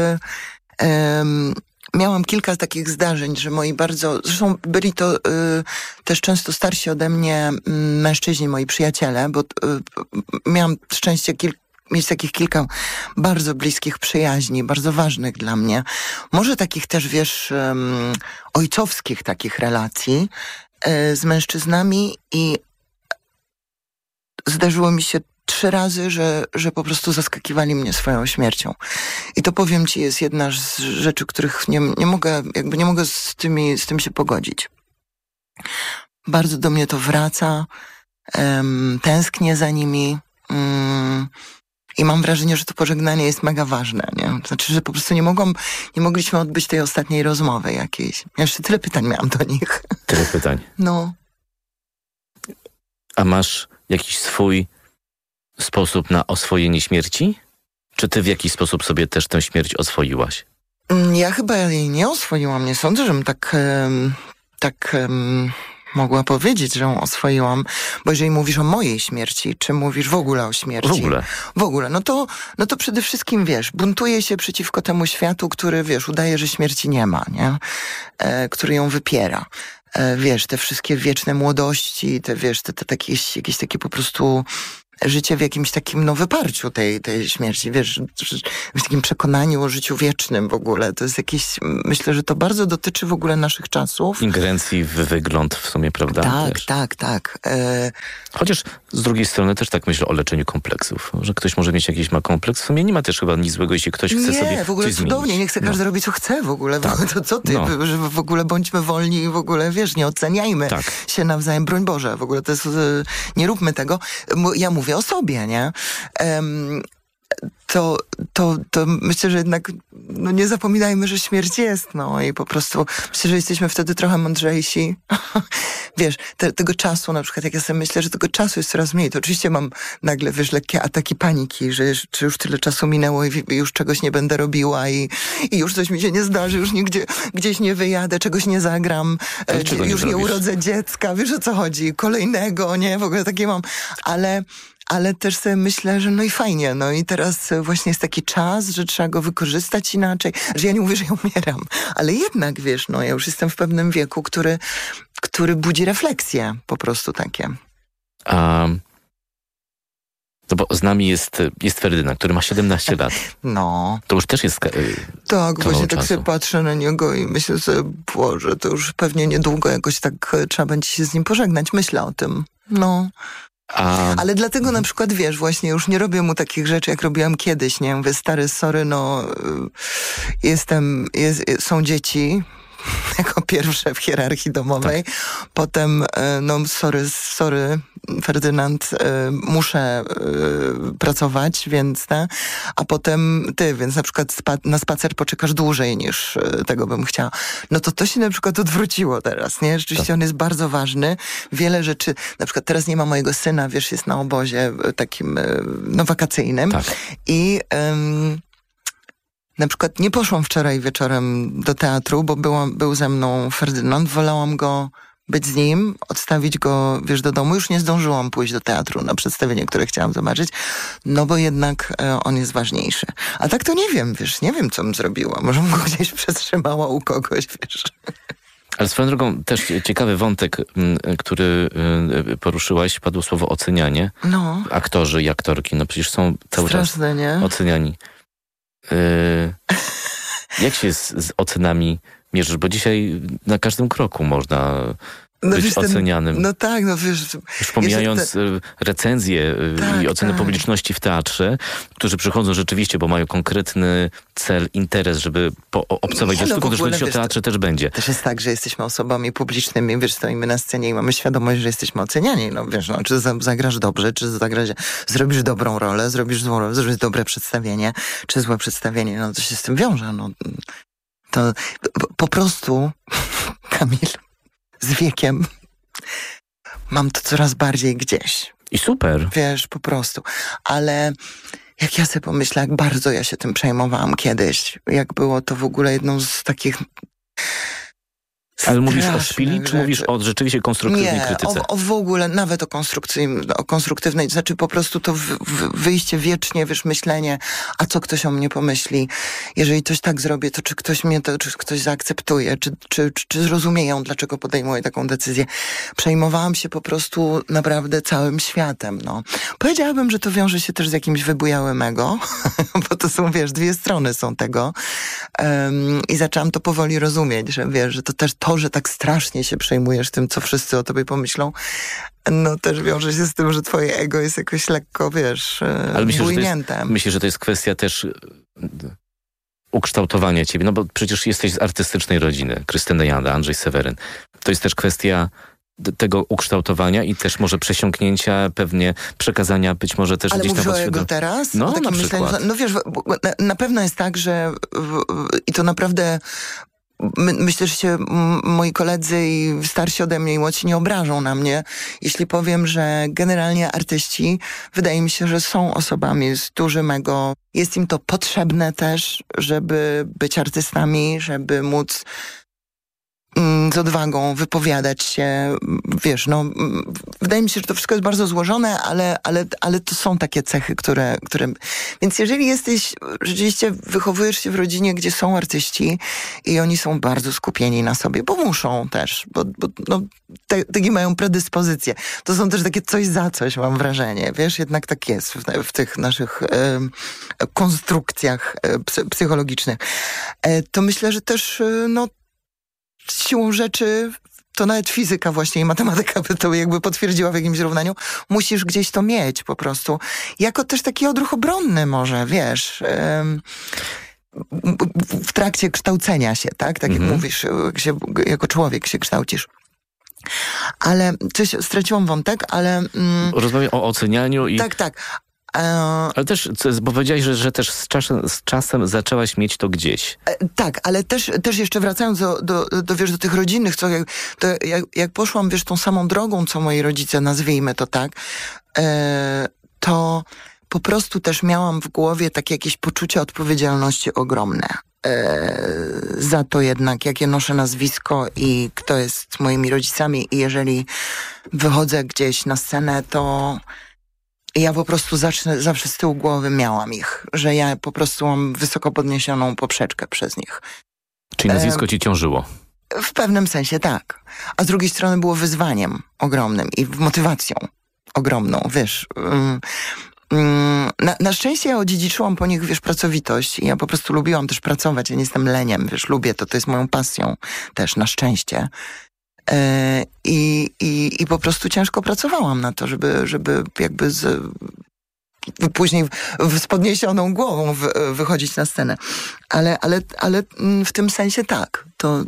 miałam kilka takich zdarzeń, że zresztą byli to też często starsi ode mnie mężczyźni, moi przyjaciele, bo miałam szczęście mieć takich kilka bardzo bliskich przyjaźni, bardzo ważnych dla mnie. Może takich też, wiesz, ojcowskich takich relacji z mężczyznami i zdarzyło mi się 3 razy, że po prostu zaskakiwali mnie swoją śmiercią. I to, powiem ci, jest jedna z rzeczy, których nie mogę z tym się pogodzić. Bardzo do mnie to wraca, tęsknię za nimi i mam wrażenie, że to pożegnanie jest mega ważne, nie? Znaczy, że po prostu nie mogliśmy odbyć tej ostatniej rozmowy jakiejś. Ja jeszcze tyle pytań miałam do nich. Tyle pytań. No. A masz jakiś swój sposób na oswojenie śmierci? Czy ty w jakiś sposób sobie też tę śmierć oswoiłaś? Ja chyba jej nie oswoiłam. Nie sądzę, żebym mogła powiedzieć, że ją oswoiłam, bo jeżeli mówisz o mojej śmierci, czy mówisz w ogóle o śmierci? W ogóle. No to przede wszystkim, wiesz, buntuję się przeciwko temu światu, który, wiesz, udaje, że śmierci nie ma, nie? Który ją wypiera. Wiesz, te wszystkie wieczne młodości, te, wiesz, te jakieś takie po prostu życie w jakimś takim wyparciu tej śmierci, wiesz, w takim przekonaniu o życiu wiecznym w ogóle. To jest jakieś, myślę, że to bardzo dotyczy w ogóle naszych czasów. Ingerencji w wygląd w sumie, prawda? Tak. Chociaż z drugiej strony też tak myślę o leczeniu kompleksów, że ktoś może mieć jakiś ma kompleks. W sumie nie ma też chyba nic złego, jeśli ktoś chce sobie w ogóle coś cudownie, zmienić. nie chce każdy robić co chce w ogóle. Tak. To co ty? Że w ogóle bądźmy wolni i w ogóle, wiesz, nie oceniajmy się nawzajem, broń Boże. W ogóle to jest, nie róbmy tego. Ja mówię o sobie, nie? To myślę, że jednak nie zapominajmy, że śmierć jest, i po prostu myślę, że jesteśmy wtedy trochę mądrzejsi. Wiesz, tego czasu na przykład, jak ja sobie myślę, że tego czasu jest coraz mniej, to oczywiście mam nagle, wiesz, lekkie ataki paniki, że już tyle czasu minęło i już czegoś nie będę robiła i już coś mi się nie zdarzy, już nigdzie gdzieś nie wyjadę, czegoś nie zagram, już nie urodzę dziecka, wiesz o co chodzi, kolejnego, nie? W ogóle takie mam, ale też sobie myślę, że i fajnie, i teraz właśnie jest taki czas, że trzeba go wykorzystać inaczej, że ja nie mówię, że ja umieram, ale jednak, wiesz, ja już jestem w pewnym wieku, który budzi refleksje, po prostu takie. No bo z nami jest Ferdynand, który ma 17 lat. To już też jest tak, właśnie czasu. Tak sobie patrzę na niego i myślę sobie, Boże, to już pewnie niedługo jakoś tak trzeba będzie się z nim pożegnać. Myślę o tym, Ale dlatego na przykład, wiesz, właśnie już nie robię mu takich rzeczy, jak robiłam kiedyś, nie? Mówię, stary, sorry, są dzieci, jako pierwsze w hierarchii domowej. Potem, sorry, Ferdynand, muszę pracować, więc a potem ty, więc na przykład na spacer poczekasz dłużej niż tego bym chciała. To się na przykład odwróciło teraz, nie? Rzeczywiście on jest bardzo ważny. Wiele rzeczy, na przykład teraz nie ma mojego syna, wiesz, jest na obozie takim, wakacyjnym. I na przykład nie poszłam wczoraj wieczorem do teatru, bo był ze mną Ferdynand. Wolałam go być z nim, odstawić go, wiesz, do domu. Już nie zdążyłam pójść do teatru na przedstawienie, które chciałam zobaczyć, bo jednak on jest ważniejszy. A tak to nie wiem, wiesz, nie wiem, co bym zrobiła. Może bym go gdzieś przetrzymała u kogoś, wiesz. Ale swoją drogą też ciekawy wątek, który poruszyłaś, padło słowo ocenianie. Aktorzy i aktorki, przecież są cały czas oceniani. Jak się z ocenami mierzysz? Bo dzisiaj na każdym kroku można być ocenianym. Wiesz... Już pomijając recenzje i oceny publiczności w teatrze, którzy przychodzą rzeczywiście, bo mają konkretny cel, interes, żeby obcować ze sztuką, też mówić o teatrze też będzie. Też jest tak, że jesteśmy osobami publicznymi, wiesz, stoimy na scenie i mamy świadomość, że jesteśmy oceniani. Wiesz, czy zagrasz dobrze, czy zrobisz dobrą rolę, zrobisz złą rolę, zrobisz dobre przedstawienie, czy złe przedstawienie, to się z tym wiąże. To po prostu, Kamil, z wiekiem mam to coraz bardziej gdzieś. I super. Wiesz, po prostu. Ale jak ja sobie pomyślę, jak bardzo ja się tym przejmowałam kiedyś, jak było to w ogóle jedną z takich... Ale mówisz o szpili, czy mówisz o rzeczywiście konstruktywnej krytyce? Nie, w ogóle, nawet o konstruktywnej, to znaczy po prostu to wyjście wiecznie, wiesz, myślenie, a co ktoś o mnie pomyśli, jeżeli coś tak zrobię, to czy ktoś mnie czy ktoś zaakceptuje, czy zrozumieją, dlaczego podejmuję taką decyzję. Przejmowałam się po prostu naprawdę całym światem, Powiedziałabym, że to wiąże się też z jakimś wybujałym ego, bo to są, wiesz, dwie strony są tego. I zaczęłam to powoli rozumieć, że wiesz, że to też że tak strasznie się przejmujesz tym, co wszyscy o tobie pomyślą, też wiąże się z tym, że twoje ego jest jakoś lekko, wiesz, bujnięte. Myślę, że to jest kwestia też ukształtowania ciebie, bo przecież jesteś z artystycznej rodziny. Krystyna Janda, Andrzej Seweryn. To jest też kwestia tego ukształtowania i też może przesiąknięcia, pewnie przekazania być może też ale gdzieś tam... Ale mówisz o jego teraz? Na przykład. Myśleniu, wiesz, na pewno jest tak, że i to naprawdę... Myślę, że się moi koledzy i starsi ode mnie i młodsi nie obrażą na mnie, jeśli powiem, że generalnie artyści, wydaje mi się, że są osobami z dużym ego. Jest im to potrzebne też, żeby być artystami, żeby móc z odwagą wypowiadać się, wiesz, no wydaje mi się, że to wszystko jest bardzo złożone, ale to są takie cechy, które... Więc jeżeli rzeczywiście wychowujesz się w rodzinie, gdzie są artyści i oni są bardzo skupieni na sobie, bo muszą też, bo takie mają predyspozycje. To są też takie coś za coś, mam wrażenie, wiesz, jednak tak jest w tych naszych konstrukcjach psychologicznych. To myślę, że też, siłą rzeczy, to nawet fizyka właśnie i matematyka by to jakby potwierdziła w jakimś równaniu, musisz gdzieś to mieć po prostu. Jako też taki odruch obronny może, wiesz, w trakcie kształcenia się, tak? Tak jak mówisz, jako człowiek się kształcisz. Ale straciłam wątek, ale... Rozmawiam o ocenianiu i... Tak. Ale też, bo powiedziałaś, że też z czasem zaczęłaś mieć to gdzieś. Tak, ale też jeszcze wracając do tych rodzinnych, jak poszłam, wiesz, tą samą drogą, co moi rodzice, nazwijmy to tak, to po prostu też miałam w głowie takie jakieś poczucie odpowiedzialności ogromne. Za to jednak, jakie noszę nazwisko i kto jest moimi rodzicami, i jeżeli wychodzę gdzieś na scenę, to ja po prostu zawsze z tyłu głowy miałam ich, że ja po prostu mam wysoko podniesioną poprzeczkę przez nich. Czyli nazwisko ci ciążyło? W pewnym sensie tak. A z drugiej strony było wyzwaniem ogromnym i motywacją ogromną, wiesz. Na szczęście ja odziedziczyłam po nich, wiesz, pracowitość i ja po prostu lubiłam też pracować, ja nie jestem leniem, wiesz, lubię to jest moją pasją też, na szczęście. I po prostu ciężko pracowałam na to, żeby jakby później z podniesioną głową wychodzić na scenę. Ale w tym sensie tak.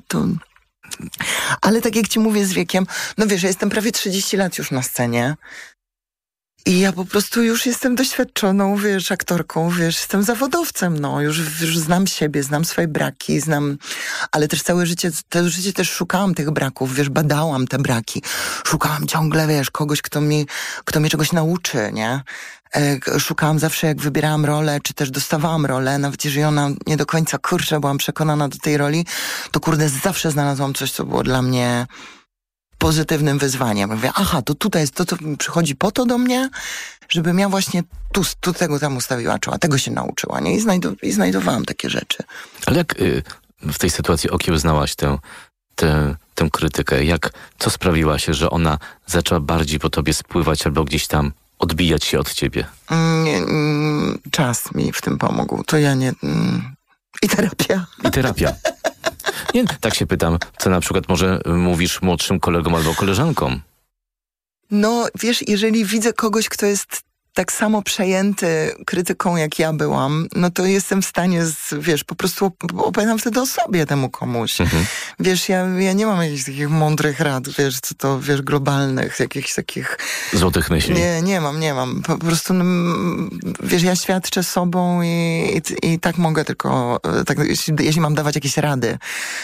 Ale tak jak ci mówię, z wiekiem, no wiesz, ja jestem prawie 30 lat już na scenie. I ja po prostu już jestem doświadczoną, wiesz, aktorką, wiesz, jestem zawodowcem, już znam siebie, znam swoje braki, ale też całe życie też szukałam tych braków, wiesz, badałam te braki. Szukałam ciągle, wiesz, kogoś, kto mnie czegoś nauczy, nie? Szukałam zawsze, jak wybierałam rolę, czy też dostawałam rolę, nawet jeżeli ona nie do końca, byłam przekonana do tej roli, to zawsze znalazłam coś, co było dla mnie pozytywnym wyzwaniem. Mówię, to tutaj jest to, co przychodzi po to do mnie, żebym ja właśnie tu tego tam ustawiła czoła, tego się nauczyła, nie? I znajdowałam takie rzeczy. Ale jak w tej sytuacji okiełznałaś tę krytykę? Co sprawiła się, że ona zaczęła bardziej po tobie spływać albo gdzieś tam odbijać się od ciebie? Czas mi w tym pomógł. To ja nie... I terapia. Nie, tak się pytam, co na przykład może mówisz młodszym kolegom albo koleżankom? No, wiesz, jeżeli widzę kogoś, kto jest tak samo przejęty krytyką, jak ja byłam, no to jestem w stanie, po prostu opowiadam wtedy o sobie temu komuś. Wiesz, ja nie mam jakichś takich mądrych rad, wiesz, globalnych, jakichś takich... Złotych myśli. Nie mam. Po prostu, wiesz, ja świadczę sobą i tak mogę tylko, tak, jeśli mam dawać jakieś rady.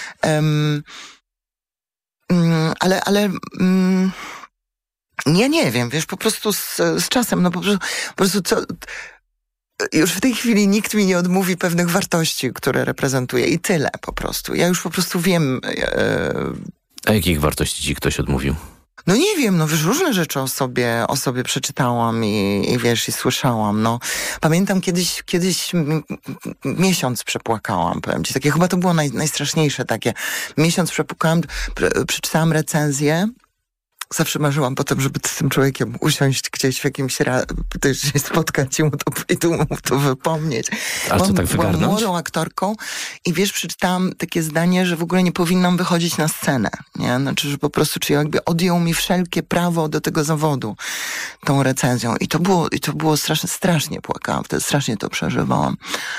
Nie wiem, wiesz, po prostu z czasem, po prostu już w tej chwili nikt mi nie odmówi pewnych wartości, które reprezentuję i tyle po prostu. Ja już po prostu wiem... A jakich wartości ci ktoś odmówił? No nie wiem, wiesz, różne rzeczy o sobie przeczytałam i wiesz, i słyszałam, Pamiętam kiedyś miesiąc przepłakałam, powiem ci, takie chyba to było najstraszniejsze takie. Miesiąc przepłakałam, przeczytałam recenzję. Zawsze marzyłam potem, żeby z tym człowiekiem usiąść gdzieś w jakimś spotkać i mu to wypomnieć. Ale co tak wygarnąć? Byłam młodą aktorką i wiesz, przeczytałam takie zdanie, że w ogóle nie powinnam wychodzić na scenę, nie? Znaczy, że po prostu, czy jakby odjął mi wszelkie prawo do tego zawodu tą recenzją. I to było strasznie płakałam, wtedy strasznie to przeżywałam.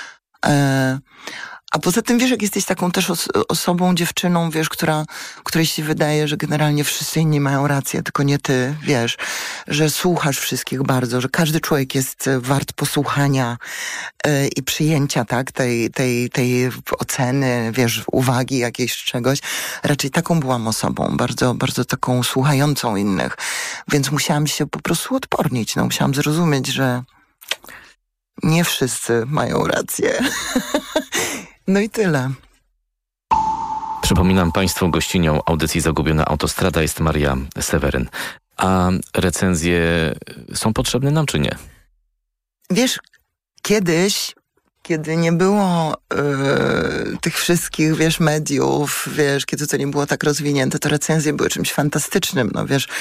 A poza tym, wiesz, jak jesteś taką też osobą, dziewczyną, wiesz, której się wydaje, że generalnie wszyscy inni mają rację, tylko nie ty, wiesz, że słuchasz wszystkich bardzo, że każdy człowiek jest wart posłuchania i przyjęcia, tak, tej oceny, wiesz, uwagi jakiejś czegoś. Raczej taką byłam osobą, bardzo, bardzo taką słuchającą innych. Więc musiałam się po prostu odpornić, musiałam zrozumieć, że nie wszyscy mają rację. No i tyle. Przypominam Państwu, gościnią audycji Zagubiona Autostrada jest Maria Seweryn. A recenzje są potrzebne nam, czy nie? Wiesz, kiedyś, kiedy nie było tych wszystkich, wiesz, mediów, wiesz, kiedy to nie było tak rozwinięte, to recenzje były czymś fantastycznym, no wiesz.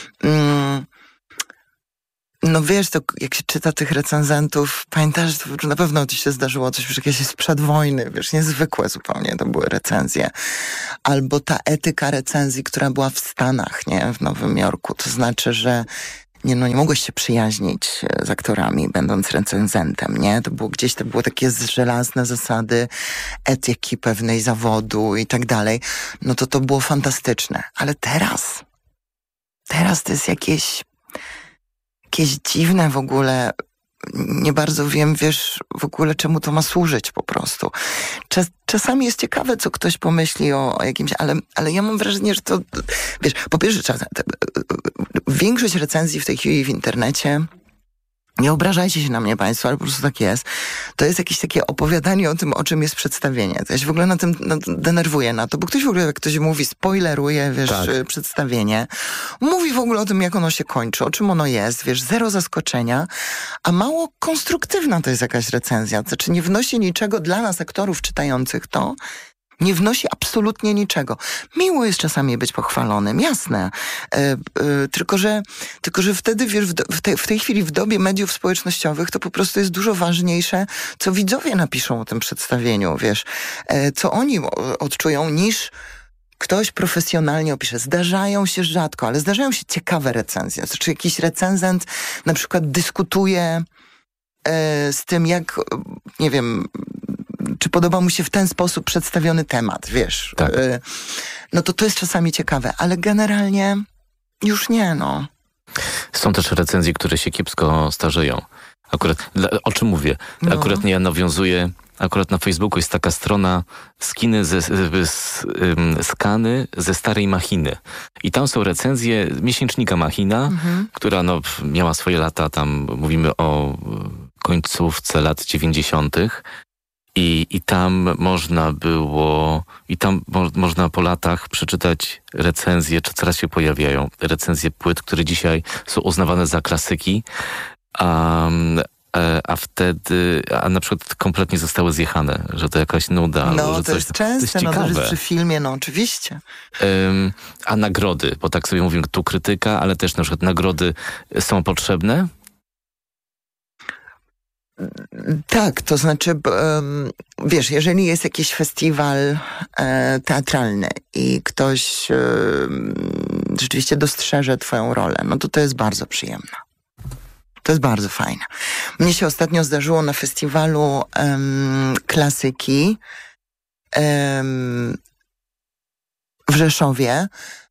No wiesz, to jak się czyta tych recenzentów, pamiętasz, to na pewno ci się zdarzyło coś już jakieś sprzed wojny, wiesz, niezwykłe zupełnie to były recenzje. Albo ta etyka recenzji, która była w Stanach, nie, w Nowym Jorku, to znaczy, że nie mogłeś się przyjaźnić z aktorami, będąc recenzentem, nie? To było takie żelazne zasady etyki pewnej zawodu i tak dalej. No to było fantastyczne. Ale teraz to jest jakieś dziwne w ogóle. Nie bardzo wiem, wiesz, w ogóle czemu to ma służyć po prostu. Czasami jest ciekawe, co ktoś pomyśli o jakimś, ale ja mam wrażenie, że to, wiesz, po pierwsze, większość recenzji w tej chwili w internecie, nie obrażajcie się na mnie Państwo, ale po prostu tak jest. To jest jakieś takie opowiadanie o tym, o czym jest przedstawienie. To ja się w ogóle denerwuję na to, bo ktoś w ogóle, jak ktoś mówi, spoileruje, wiesz, przedstawienie. Mówi w ogóle o tym, jak ono się kończy, o czym ono jest, wiesz, zero zaskoczenia, a mało konstruktywna to jest jakaś recenzja. To znaczy nie wnosi niczego dla nas, aktorów czytających to, nie wnosi absolutnie niczego. Miło jest czasami być pochwalonym, jasne. Tylko że wtedy, wiesz, w tej chwili w dobie mediów społecznościowych to po prostu jest dużo ważniejsze, co widzowie napiszą o tym przedstawieniu, wiesz. Co oni odczują, niż ktoś profesjonalnie opisze. Zdarzają się rzadko, ale zdarzają się ciekawe recenzje. Znaczy jakiś recenzent na przykład dyskutuje z tym, jak, nie wiem, czy podoba mu się w ten sposób przedstawiony temat, wiesz. Tak. No to jest czasami ciekawe, ale generalnie już nie, no. Są też recenzje, które się kiepsko starzeją. Akurat, o czym mówię? Akurat ja nawiązuję, akurat na Facebooku jest taka strona skany ze starej Machiny. I tam są recenzje miesięcznika Machina, która miała swoje lata, tam mówimy o końcówce lat 90. I tam można po latach przeczytać recenzje, czy coraz się pojawiają recenzje płyt, które dzisiaj są uznawane za klasyki, a wtedy, na przykład kompletnie zostały zjechane, że to jakaś nuda. No, że to jest częste, to jest przy filmie, no oczywiście. A nagrody, bo tak sobie mówimy, tu krytyka, ale też na przykład nagrody są potrzebne? Tak, to znaczy, wiesz, jeżeli jest jakiś festiwal teatralny i ktoś rzeczywiście dostrzeże twoją rolę, no to jest bardzo przyjemne. To jest bardzo fajne. Mnie się ostatnio zdarzyło na festiwalu klasyki w Rzeszowie,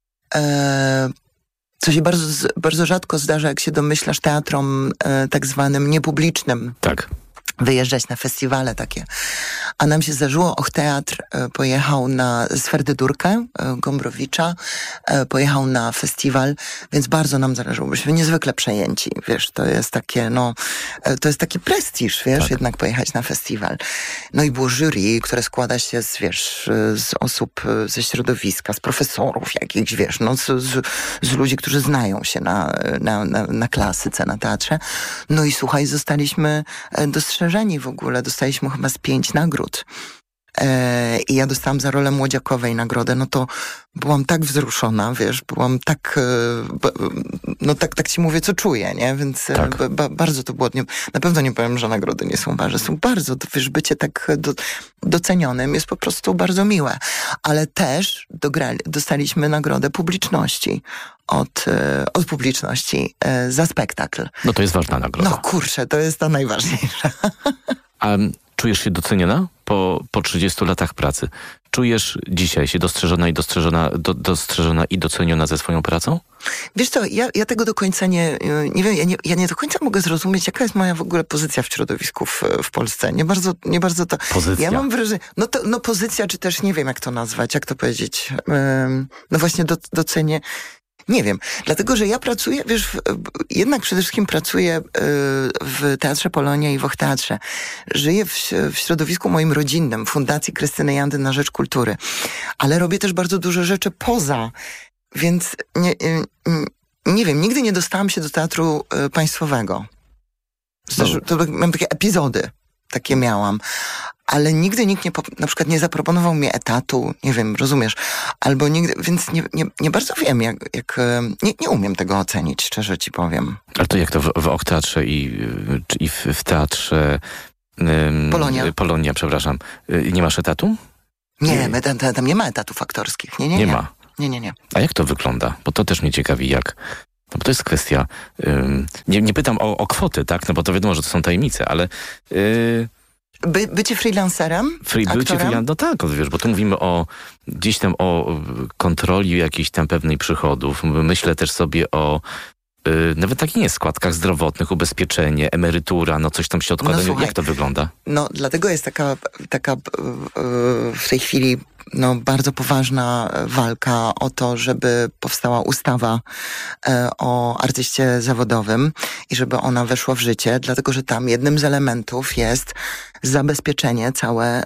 co się bardzo, bardzo rzadko zdarza, jak się domyślasz, teatrom tak zwanym niepublicznym. Tak. Wyjeżdżać na festiwale takie. A nam się zdarzyło, Teatr pojechał z Ferdydurkę Gombrowicza, pojechał na festiwal, więc bardzo nam zależało. Byliśmy niezwykle przejęci, wiesz, to jest takie, to jest taki prestiż, wiesz, tak. Jednak pojechać na festiwal. No i było jury, które składa się z osób ze środowiska, z profesorów jakichś, wiesz, z ludzi, którzy znają się na klasyce, na teatrze. No i słuchaj, zostaliśmy dostrzeżeni w ogóle. Dostaliśmy chyba z 5 nagród. I ja dostałam za rolę Młodziakowej nagrodę. No to byłam tak wzruszona, wiesz, byłam tak, tak ci mówię, co czuję, nie? Więc tak. Bardzo to było, na pewno nie powiem, że nagrody nie są ważne. Są bardzo, wiesz, bycie tak docenionym jest po prostu bardzo miłe. Ale też dostaliśmy nagrodę publiczności. Od publiczności za spektakl. No to jest ważna nagroda. No kurczę, to jest ta najważniejsza. A czujesz się doceniona po 30 latach pracy? Czujesz dzisiaj się dostrzeżona i doceniona ze swoją pracą? Wiesz co, ja tego do końca nie wiem, ja nie do końca mogę zrozumieć, jaka jest moja w ogóle pozycja w środowisku w Polsce. Nie bardzo to... Pozycja. Ja mam wrażenie, pozycja, czy też nie wiem, jak to nazwać, jak to powiedzieć. No właśnie docenię. Nie wiem, dlatego, że ja pracuję, wiesz, jednak przede wszystkim pracuję w Teatrze Polonia i w Och-Teatrze. Żyję w środowisku moim rodzinnym, Fundacji Krystyny Jandy na rzecz kultury. Ale robię też bardzo dużo rzeczy poza, więc nie wiem, nigdy nie dostałam się do teatru państwowego. Mam takie epizody, takie miałam. Ale nigdy nikt na przykład nie zaproponował mi etatu, nie wiem, rozumiesz, albo nigdy, więc nie bardzo wiem, nie umiem tego ocenić, szczerze ci powiem. Ale to jak to w Och-Teatrze i w Teatrze Polonia, przepraszam, nie masz etatu? Nie, tam nie ma etatów aktorskich, nie ma. Nie. A jak to wygląda? Bo to też mnie ciekawi, jak... No bo to jest kwestia... nie pytam o kwoty, tak? No bo to wiadomo, że to są tajemnice, ale... Bycie freelancerem? No tak, wiesz, bo tu mówimy gdzieś tam o kontroli jakichś tam pewnych przychodów. Myślę też sobie o nawet takich składkach zdrowotnych, ubezpieczenie, emerytura, no coś tam się odkłada. No, jak to wygląda? No dlatego jest taka w tej chwili bardzo poważna walka o to, żeby powstała ustawa o artyście zawodowym i żeby ona weszła w życie, dlatego że tam jednym z elementów jest zabezpieczenie całe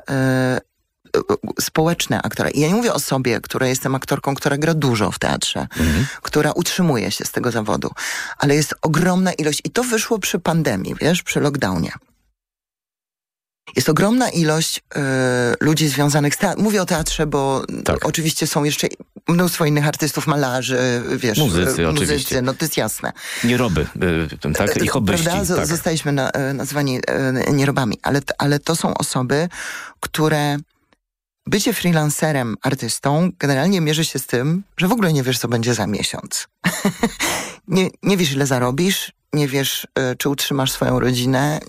społeczne aktora. I ja nie mówię o sobie, która jestem aktorką, która gra dużo w teatrze, która utrzymuje się z tego zawodu, ale jest ogromna ilość i to wyszło przy pandemii, wiesz, przy lockdownie. Jest ogromna ilość ludzi związanych z teatrem. Mówię o teatrze, bo oczywiście są jeszcze mnóstwo innych artystów, malarzy, wiesz. Muzycy, oczywiście. No to jest jasne. Nieroby, tak? I hobbyści. Prawda? Tak. Zostaliśmy nazwani nierobami, ale to są osoby, które bycie freelancerem, artystą generalnie mierzy się z tym, że w ogóle nie wiesz, co będzie za miesiąc. nie wiesz, ile zarobisz, nie wiesz, czy utrzymasz swoją rodzinę.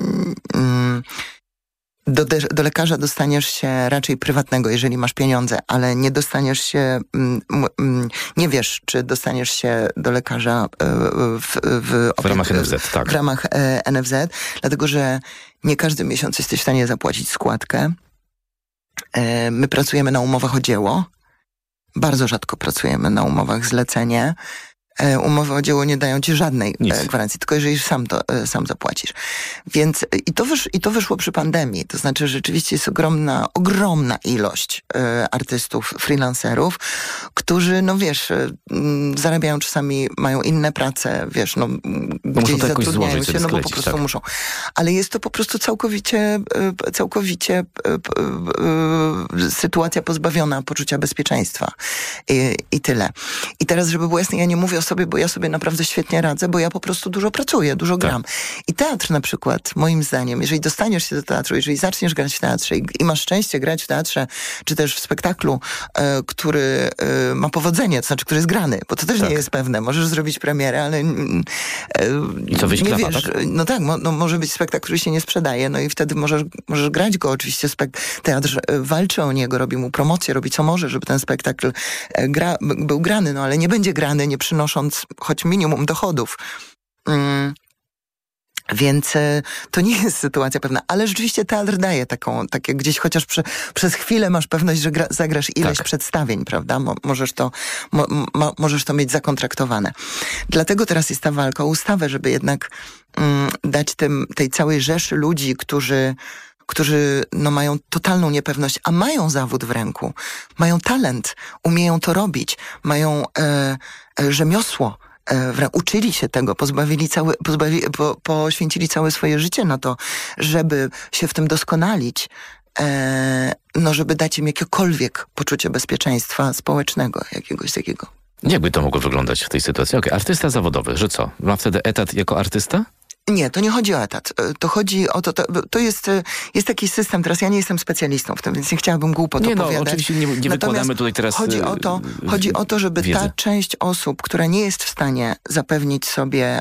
Do lekarza dostaniesz się raczej prywatnego, jeżeli masz pieniądze, ale nie dostaniesz się, nie wiesz, czy dostaniesz się do lekarza w ramach NFZ, tak. W ramach NFZ, dlatego że nie każdy miesiąc jesteś w stanie zapłacić składkę. My pracujemy na umowach o dzieło. Bardzo rzadko pracujemy na umowach zlecenie. Umowy o dzieło nie dają ci żadnej gwarancji, tylko jeżeli sam zapłacisz. Więc i to wyszło przy pandemii. To znaczy, że rzeczywiście jest ogromna ilość artystów, freelancerów, którzy, no wiesz, zarabiają czasami, mają inne prace, wiesz, gdzieś zatrudniają się, bo po prostu muszą. Ale jest to po prostu całkowicie sytuacja pozbawiona poczucia bezpieczeństwa. I tyle. I teraz, żeby było jasne, ja nie mówię o sobie, bo ja sobie naprawdę świetnie radzę, bo ja po prostu dużo pracuję, dużo gram. I teatr na przykład, moim zdaniem, jeżeli dostaniesz się do teatru, jeżeli zaczniesz grać w teatrze i masz szczęście grać w teatrze, czy też w spektaklu, który ma powodzenie, to znaczy, który jest grany, bo to też nie jest pewne. Możesz zrobić premierę, ale i co, wyjść klawa, wiesz, no tak, może być spektakl, który się nie sprzedaje, no i wtedy możesz grać go. Oczywiście teatr walczy o niego, robi mu promocję, robi co może, żeby ten spektakl był grany, no ale nie będzie grany, nie przynosząc choć minimum dochodów. Więc to nie jest sytuacja pewna, ale rzeczywiście teatr daje takie gdzieś chociaż przez chwilę masz pewność, że zagrasz ileś przedstawień, prawda? Możesz to mieć zakontraktowane. Dlatego teraz jest ta walka o ustawę, żeby jednak dać tej całej rzeszy ludzi, którzy mają totalną niepewność, a mają zawód w ręku, mają talent, umieją to robić, mają rzemiosło, uczyli się tego, poświęcili całe swoje życie na to, żeby się w tym doskonalić, żeby dać im jakiekolwiek poczucie bezpieczeństwa społecznego, jakiegoś takiego. Jakby to mogło wyglądać w tej sytuacji? Artysta zawodowy, że co? Ma wtedy etat jako artysta? Nie, to nie chodzi o etat. To chodzi o to jest taki system, teraz ja nie jestem specjalistą w tym, więc nie chciałabym głupot opowiadać. No, oczywiście nie wykładamy tutaj teraz Chodzi o to, żeby wiedzy. Ta część osób, która nie jest w stanie zapewnić sobie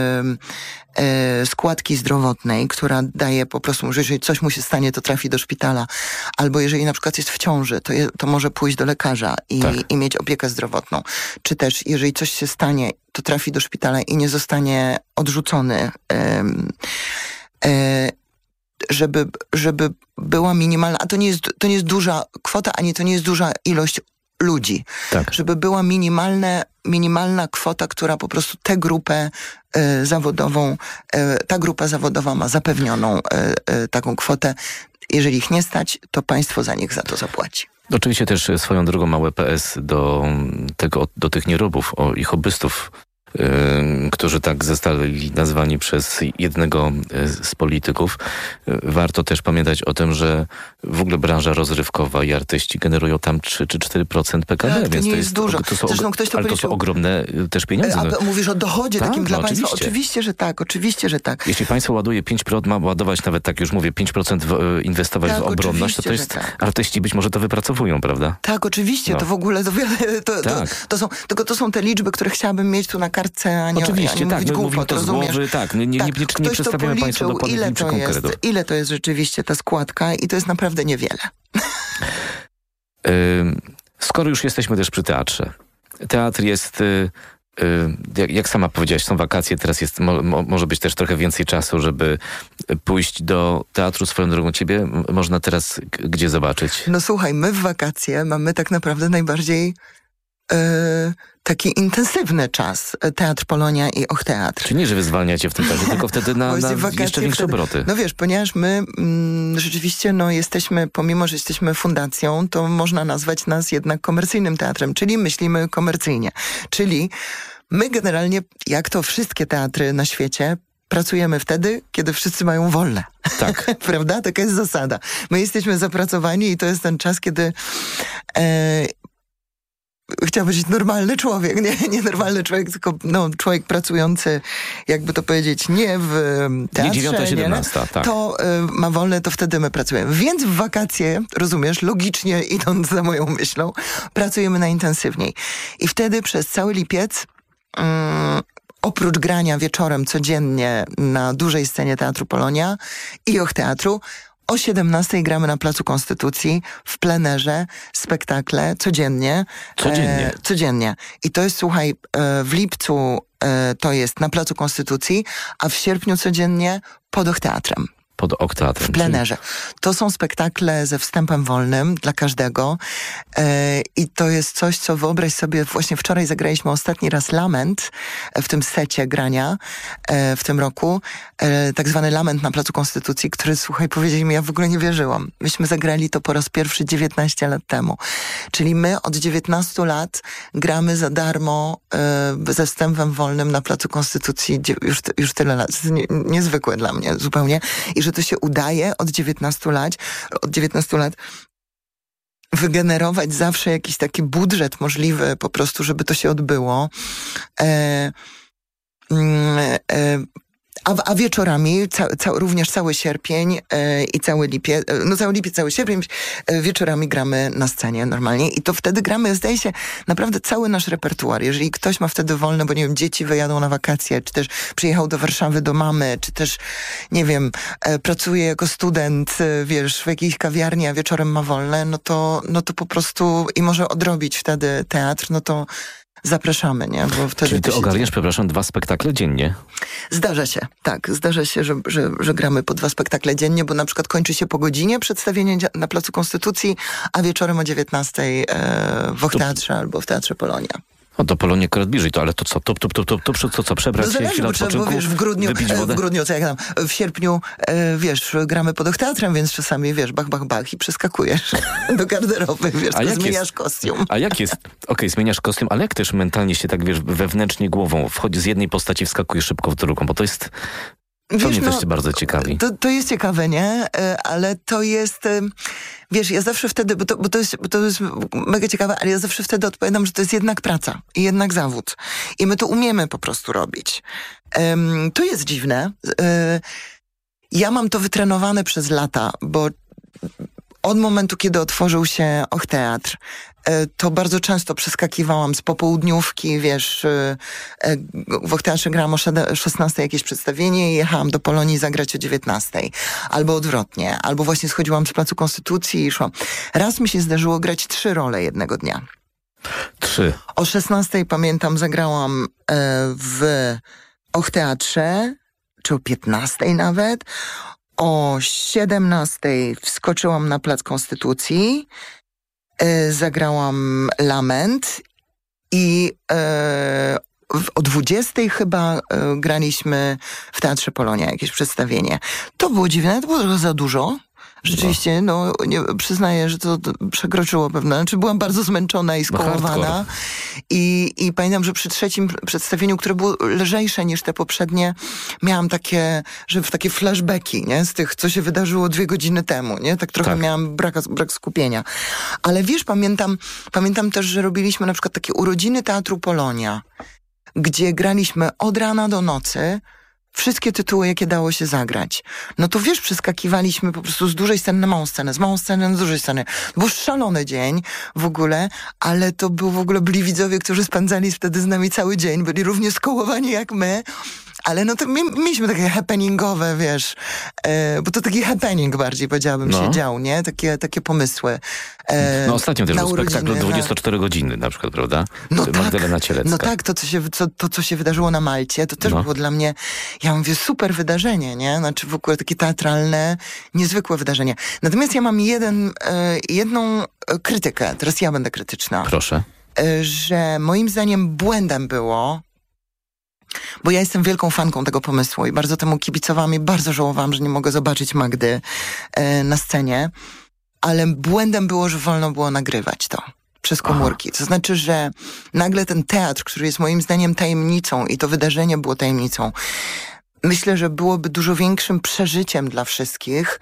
składki zdrowotnej, która daje po prostu, że jeżeli coś mu się stanie, to trafi do szpitala, albo jeżeli na przykład jest w ciąży, to może pójść do lekarza i mieć opiekę zdrowotną. Czy też, jeżeli coś się stanie, to trafi do szpitala i nie zostanie odrzucony, żeby była minimalna, a to nie jest duża kwota, ani to nie jest duża ilość ludzi. Żeby była minimalna kwota, która po prostu tę grupę zawodową, ta grupa zawodowa ma zapewnioną taką kwotę. Jeżeli ich nie stać, to państwo za nich za to zapłaci. Oczywiście też swoją drogą małe PS do tych nierobów i hobbystów, którzy tak zostali nazwani przez jednego z polityków. Warto też pamiętać o tym, że w ogóle branża rozrywkowa i artyści generują tam 3 czy 4% PKB, tak, więc to jest dużo. Zresztą ktoś to są ogromne też pieniądze. A mówisz o dochodzie takim dla państwa? Oczywiście. Oczywiście, że tak. Jeśli państwo ładuje 5%, ma ładować nawet, tak już mówię, 5% inwestować w obronność, to jest artyści być może to wypracowują, prawda? Tak, oczywiście. To w ogóle to są te liczby, które chciałabym mieć tu na kartce, a nie oczywiście, tak, my mówimy to z głowy, nie przedstawiamy państwu dokładnych liczb konkretów. Ile to jest rzeczywiście ta składka i to jest naprawdę niewiele. Skoro już jesteśmy też przy teatrze. Teatr jest, jak sama powiedziałaś, są wakacje, teraz jest, może być też trochę więcej czasu, żeby pójść do teatru. Swoją drogą ciebie można teraz gdzie zobaczyć? No słuchaj, my w wakacje mamy tak naprawdę najbardziej taki intensywny czas. Teatr Polonia i Och Teatr. Czy nie, że wy zwalniacie w tym czasie, tylko wtedy na jeszcze większe obroty? No wiesz, ponieważ my rzeczywiście jesteśmy, pomimo że jesteśmy fundacją, to można nazwać nas jednak komercyjnym teatrem, czyli myślimy komercyjnie. Czyli my generalnie, jak to wszystkie teatry na świecie, pracujemy wtedy, kiedy wszyscy mają wolne. Tak. Prawda? Taka jest zasada. My jesteśmy zapracowani i to jest ten czas, kiedy chciał być normalny człowiek, nie normalny człowiek, tylko człowiek pracujący, jakby to powiedzieć, nie w teatrze, nie 9-17, tak. To ma wolne, to wtedy my pracujemy. Więc w wakacje, rozumiesz, logicznie idąc za moją myślą, pracujemy najintensywniej. I wtedy przez cały lipiec oprócz grania wieczorem codziennie na dużej scenie Teatru Polonia i Och Teatru, o 17:00 gramy na Placu Konstytucji w plenerze spektakle codziennie. Codziennie. I to jest, słuchaj, w lipcu to jest na Placu Konstytucji, a w sierpniu codziennie pod Och Teatrem. Pod Ok Teatrem. W plenerze. To są spektakle ze wstępem wolnym dla każdego i to jest coś, co wyobraź sobie, właśnie wczoraj zagraliśmy ostatni raz Lament w tym secie grania w tym roku, tak zwany Lament na Placu Konstytucji, który, słuchaj, powiedzieli mi, ja w ogóle nie wierzyłam. Myśmy zagrali to po raz pierwszy 19 lat temu. Czyli my od 19 lat gramy za darmo ze wstępem wolnym na Placu Konstytucji już tyle lat. To jest niezwykłe dla mnie zupełnie. I że to się udaje od 19 lat wygenerować zawsze jakiś taki budżet możliwy po prostu, żeby to się odbyło. A wieczorami, również cały sierpień i cały lipiec, cały lipiec, cały sierpień, wieczorami gramy na scenie normalnie i to wtedy gramy, zdaje się, naprawdę cały nasz repertuar. Jeżeli ktoś ma wtedy wolne, bo nie wiem, dzieci wyjadą na wakacje, czy też przyjechał do Warszawy do mamy, czy też, nie wiem, pracuje jako student, wiesz, w jakiejś kawiarni, a wieczorem ma wolne, no to po prostu i może odrobić wtedy teatr, no to zapraszamy, nie? Bo wtedy czyli ty ogarniasz, 2 spektakle dziennie? Zdarza się, tak. Zdarza się, że gramy po 2 spektakle dziennie, bo na przykład kończy się po godzinie przedstawienie na Placu Konstytucji, a wieczorem o 19:00 w Och Teatrze albo w Teatrze Polonia. O, do Polonii akurat bliżej, to ale to co? To co? Przebrać się, chwilę odpoczynku, bo wiesz, w grudniu, co jak tam, w sierpniu, wiesz, gramy pod Och Teatrem, więc czasami, wiesz, bach i przeskakujesz do garderoby, wiesz, zmieniasz kostium. A jak jest? Okej, zmieniasz kostium, ale jak też mentalnie się tak, wiesz, wewnętrznie głową wchodzi z jednej postaci, wskakujesz szybko w drugą, bo to jest... To mnie też bardzo ciekawi. To jest ciekawe, nie? Ale to jest... Wiesz, ja zawsze wtedy, bo to jest mega ciekawe, ale ja zawsze wtedy odpowiadam, że to jest jednak praca i jednak zawód. I my to umiemy po prostu robić. To jest dziwne. Ja mam to wytrenowane przez lata, bo od momentu, kiedy otworzył się Och Teatr, to bardzo często przeskakiwałam z popołudniówki, wiesz, w Och Teatrze grałam o 16:00 jakieś przedstawienie i jechałam do Polonii zagrać o 19:00. Albo odwrotnie. Albo właśnie schodziłam z Placu Konstytucji i szłam. Raz mi się zdarzyło grać 3 role jednego dnia. 3. O 16:00 pamiętam zagrałam w Och Teatrze, czy o 15:00 nawet. O 17:00 wskoczyłam na Plac Konstytucji, zagrałam Lament I o 20:00 chyba graliśmy w Teatrze Polonia jakieś przedstawienie. To było dziwne, to było trochę za dużo. Rzeczywiście, przyznaję, że to przekroczyło pewne. Znaczy byłam bardzo zmęczona i skołowana. I pamiętam, że przy trzecim przedstawieniu, które było lżejsze niż te poprzednie, miałam takie flashbacki, nie? Z tych, co się wydarzyło 2 godziny temu, nie? Tak trochę miałam brak skupienia. Ale wiesz, pamiętam też, że robiliśmy na przykład takie urodziny Teatru Polonia, gdzie graliśmy od rana do nocy, wszystkie tytuły, jakie dało się zagrać. No to wiesz, przeskakiwaliśmy po prostu z dużej sceny na małą scenę, z małą sceny na dużej sceny. To był szalony dzień w ogóle, ale to byli widzowie, którzy spędzali wtedy z nami cały dzień, byli równie skołowani jak my. Ale no to mieliśmy takie happeningowe, wiesz, bo to taki happening bardziej, powiedziałabym, się dział, nie? Takie pomysły. Ostatnio też był spektakl 24 godziny na przykład, prawda? Magdalena Cielecka. No tak, to co się wydarzyło na Malcie, to też było dla mnie, ja mówię, super wydarzenie, nie? Znaczy w ogóle takie teatralne, niezwykłe wydarzenie. Natomiast ja mam jedną krytykę, teraz ja będę krytyczna. Proszę. Że moim zdaniem błędem było, bo ja jestem wielką fanką tego pomysłu i bardzo temu kibicowałam i bardzo żałowałam, że nie mogę zobaczyć Magdy na scenie, ale błędem było, że wolno było nagrywać to przez komórki. To znaczy, że nagle ten teatr, który jest moim zdaniem tajemnicą i to wydarzenie było tajemnicą, myślę, że byłoby dużo większym przeżyciem dla wszystkich,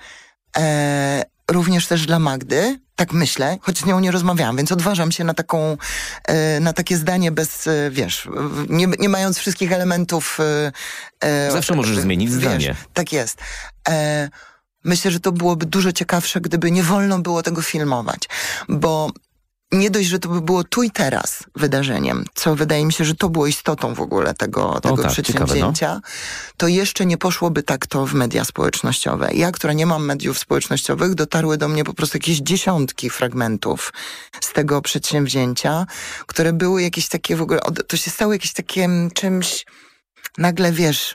również też dla Magdy, tak myślę, choć z nią nie rozmawiałam, więc odważam się na takie zdanie bez, wiesz, nie mając wszystkich elementów. Zawsze możesz zmienić zdanie. Tak jest. Myślę, że to byłoby dużo ciekawsze, gdyby nie wolno było tego filmować, bo nie dość, że to by było tu i teraz wydarzeniem, co wydaje mi się, że to było istotą w ogóle tego przedsięwzięcia, ciekawe, to jeszcze nie poszłoby tak to w media społecznościowe. Ja, która nie mam mediów społecznościowych, dotarły do mnie po prostu jakieś dziesiątki fragmentów z tego przedsięwzięcia, które były jakieś takie w ogóle, to się stało jakieś takim czymś, nagle wiesz,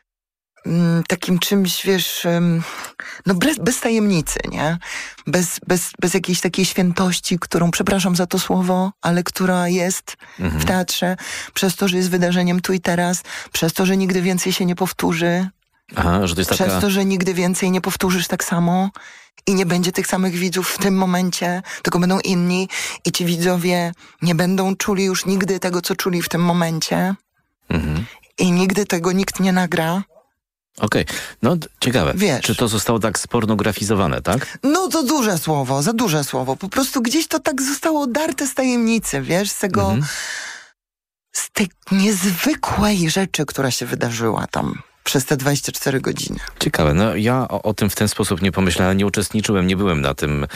takim czymś, wiesz, no bez tajemnicy, nie? Bez jakiejś takiej świętości, którą, przepraszam za to słowo, ale która jest w teatrze, przez to, że jest wydarzeniem tu i teraz, przez to, że nigdy więcej się nie powtórzy, że to jest przez to, że nigdy więcej nie powtórzysz tak samo i nie będzie tych samych widzów w tym momencie, tylko będą inni i ci widzowie nie będą czuli już nigdy tego, co czuli w tym momencie i nigdy tego nikt nie nagra. Okej, no ciekawe. Wiesz, czy to zostało tak spornografizowane, tak? No to duże słowo, za duże słowo. Po prostu gdzieś to tak zostało odarte z tajemnicy, wiesz, z tego, z tej niezwykłej rzeczy, która się wydarzyła tam przez te 24 godziny. Ciekawe, no ja o tym w ten sposób nie pomyślałem, nie uczestniczyłem, nie byłem na tym,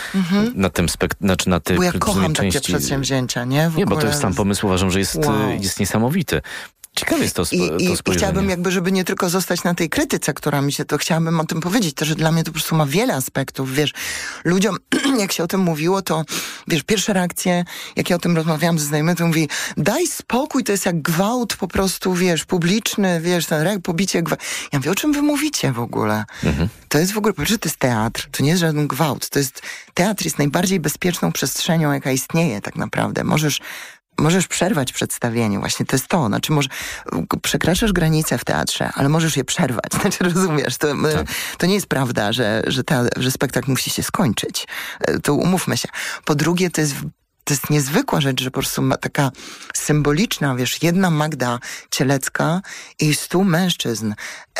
na tej bo ja kocham takie przedsięwzięcia, nie? Nie, bo to jest sam pomysł, uważam, że jest niesamowity. Ciekawe jest to spojrzenie. I chciałabym jakby, żeby nie tylko zostać na tej krytyce, która mi się to, chciałabym o tym powiedzieć, to, że dla mnie to po prostu ma wiele aspektów, wiesz. Ludziom, jak się o tym mówiło, to, wiesz, pierwsze reakcje, jak ja o tym rozmawiałam ze znajomymi, to mówi, daj spokój, to jest jak gwałt po prostu, wiesz, publiczny, wiesz, ten pobicie, gwałt. Ja mówię, o czym wy mówicie w ogóle? To jest w ogóle, po pierwsze, to jest teatr, to nie jest żaden gwałt, teatr jest najbardziej bezpieczną przestrzenią, jaka istnieje tak naprawdę. Możesz przerwać przedstawienie, właśnie to jest to. Znaczy, przekraczasz granice w teatrze, ale możesz je przerwać. Znaczy, rozumiesz, to nie jest prawda, że spektakl musi się skończyć. To umówmy się. Po drugie, to jest niezwykła rzecz, że po prostu taka symboliczna, wiesz, jedna Magda Cielecka i 100 mężczyzn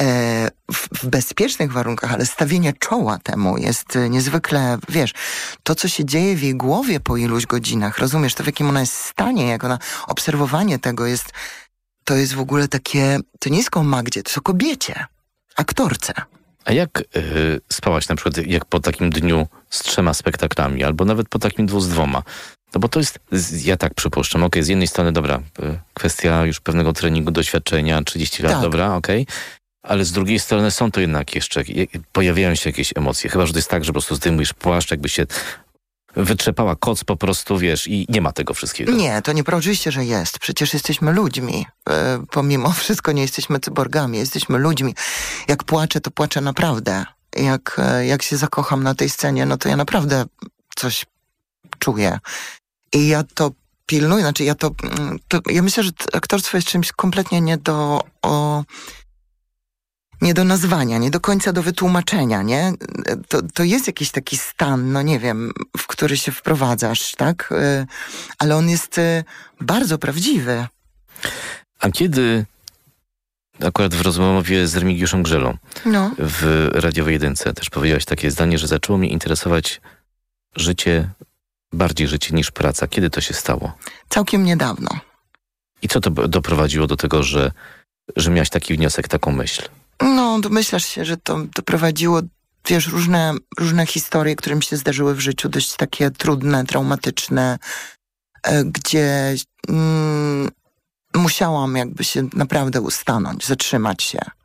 w bezpiecznych warunkach, ale stawienie czoła temu jest niezwykle, wiesz, to, co się dzieje w jej głowie po iluś godzinach, rozumiesz, to w jakim ona jest stanie, jak ona, obserwowanie tego to jest w ogóle takie, to nie jest o Magdzie, to jest o kobiecie, aktorce. A jak spałaś na przykład, jak po takim dniu z 3 spektaklami, albo nawet po takim 2 z 2? No bo to jest, ja tak przypuszczam, z jednej strony, dobra, kwestia już pewnego treningu, doświadczenia, 30 lat, dobra, ale z drugiej strony są to jednak jeszcze, pojawiają się jakieś emocje, chyba że to jest tak, że po prostu zdejmujesz płaszcz, jakby się wytrzepała koc po prostu, wiesz, i nie ma tego wszystkiego. Nie, to nie, oczywiście, że jest. Przecież jesteśmy ludźmi. Pomimo wszystko nie jesteśmy cyborgami, jesteśmy ludźmi. Jak płaczę, to płaczę naprawdę. Jak się zakocham na tej scenie, no to ja naprawdę coś czuję. I ja to pilnuję, znaczy ja myślę, że aktorstwo jest czymś kompletnie nie do nazwania, nie do końca do wytłumaczenia, nie? To jest jakiś taki stan, no nie wiem, w który się wprowadzasz, tak? Ale on jest bardzo prawdziwy. A kiedy, akurat w rozmowie z Remigiuszem Grzelą w Radiowej Jedynce też powiedziałaś takie zdanie, że zaczęło mnie interesować bardziej życie niż praca. Kiedy to się stało? Całkiem niedawno. I co to doprowadziło do tego, że miałaś taki wniosek, taką myśl? No, domyślasz się, że to doprowadziło, wiesz, różne historie, które mi się zdarzyły w życiu, dość takie trudne, traumatyczne, gdzie musiałam jakby się naprawdę ustanąć, zatrzymać się.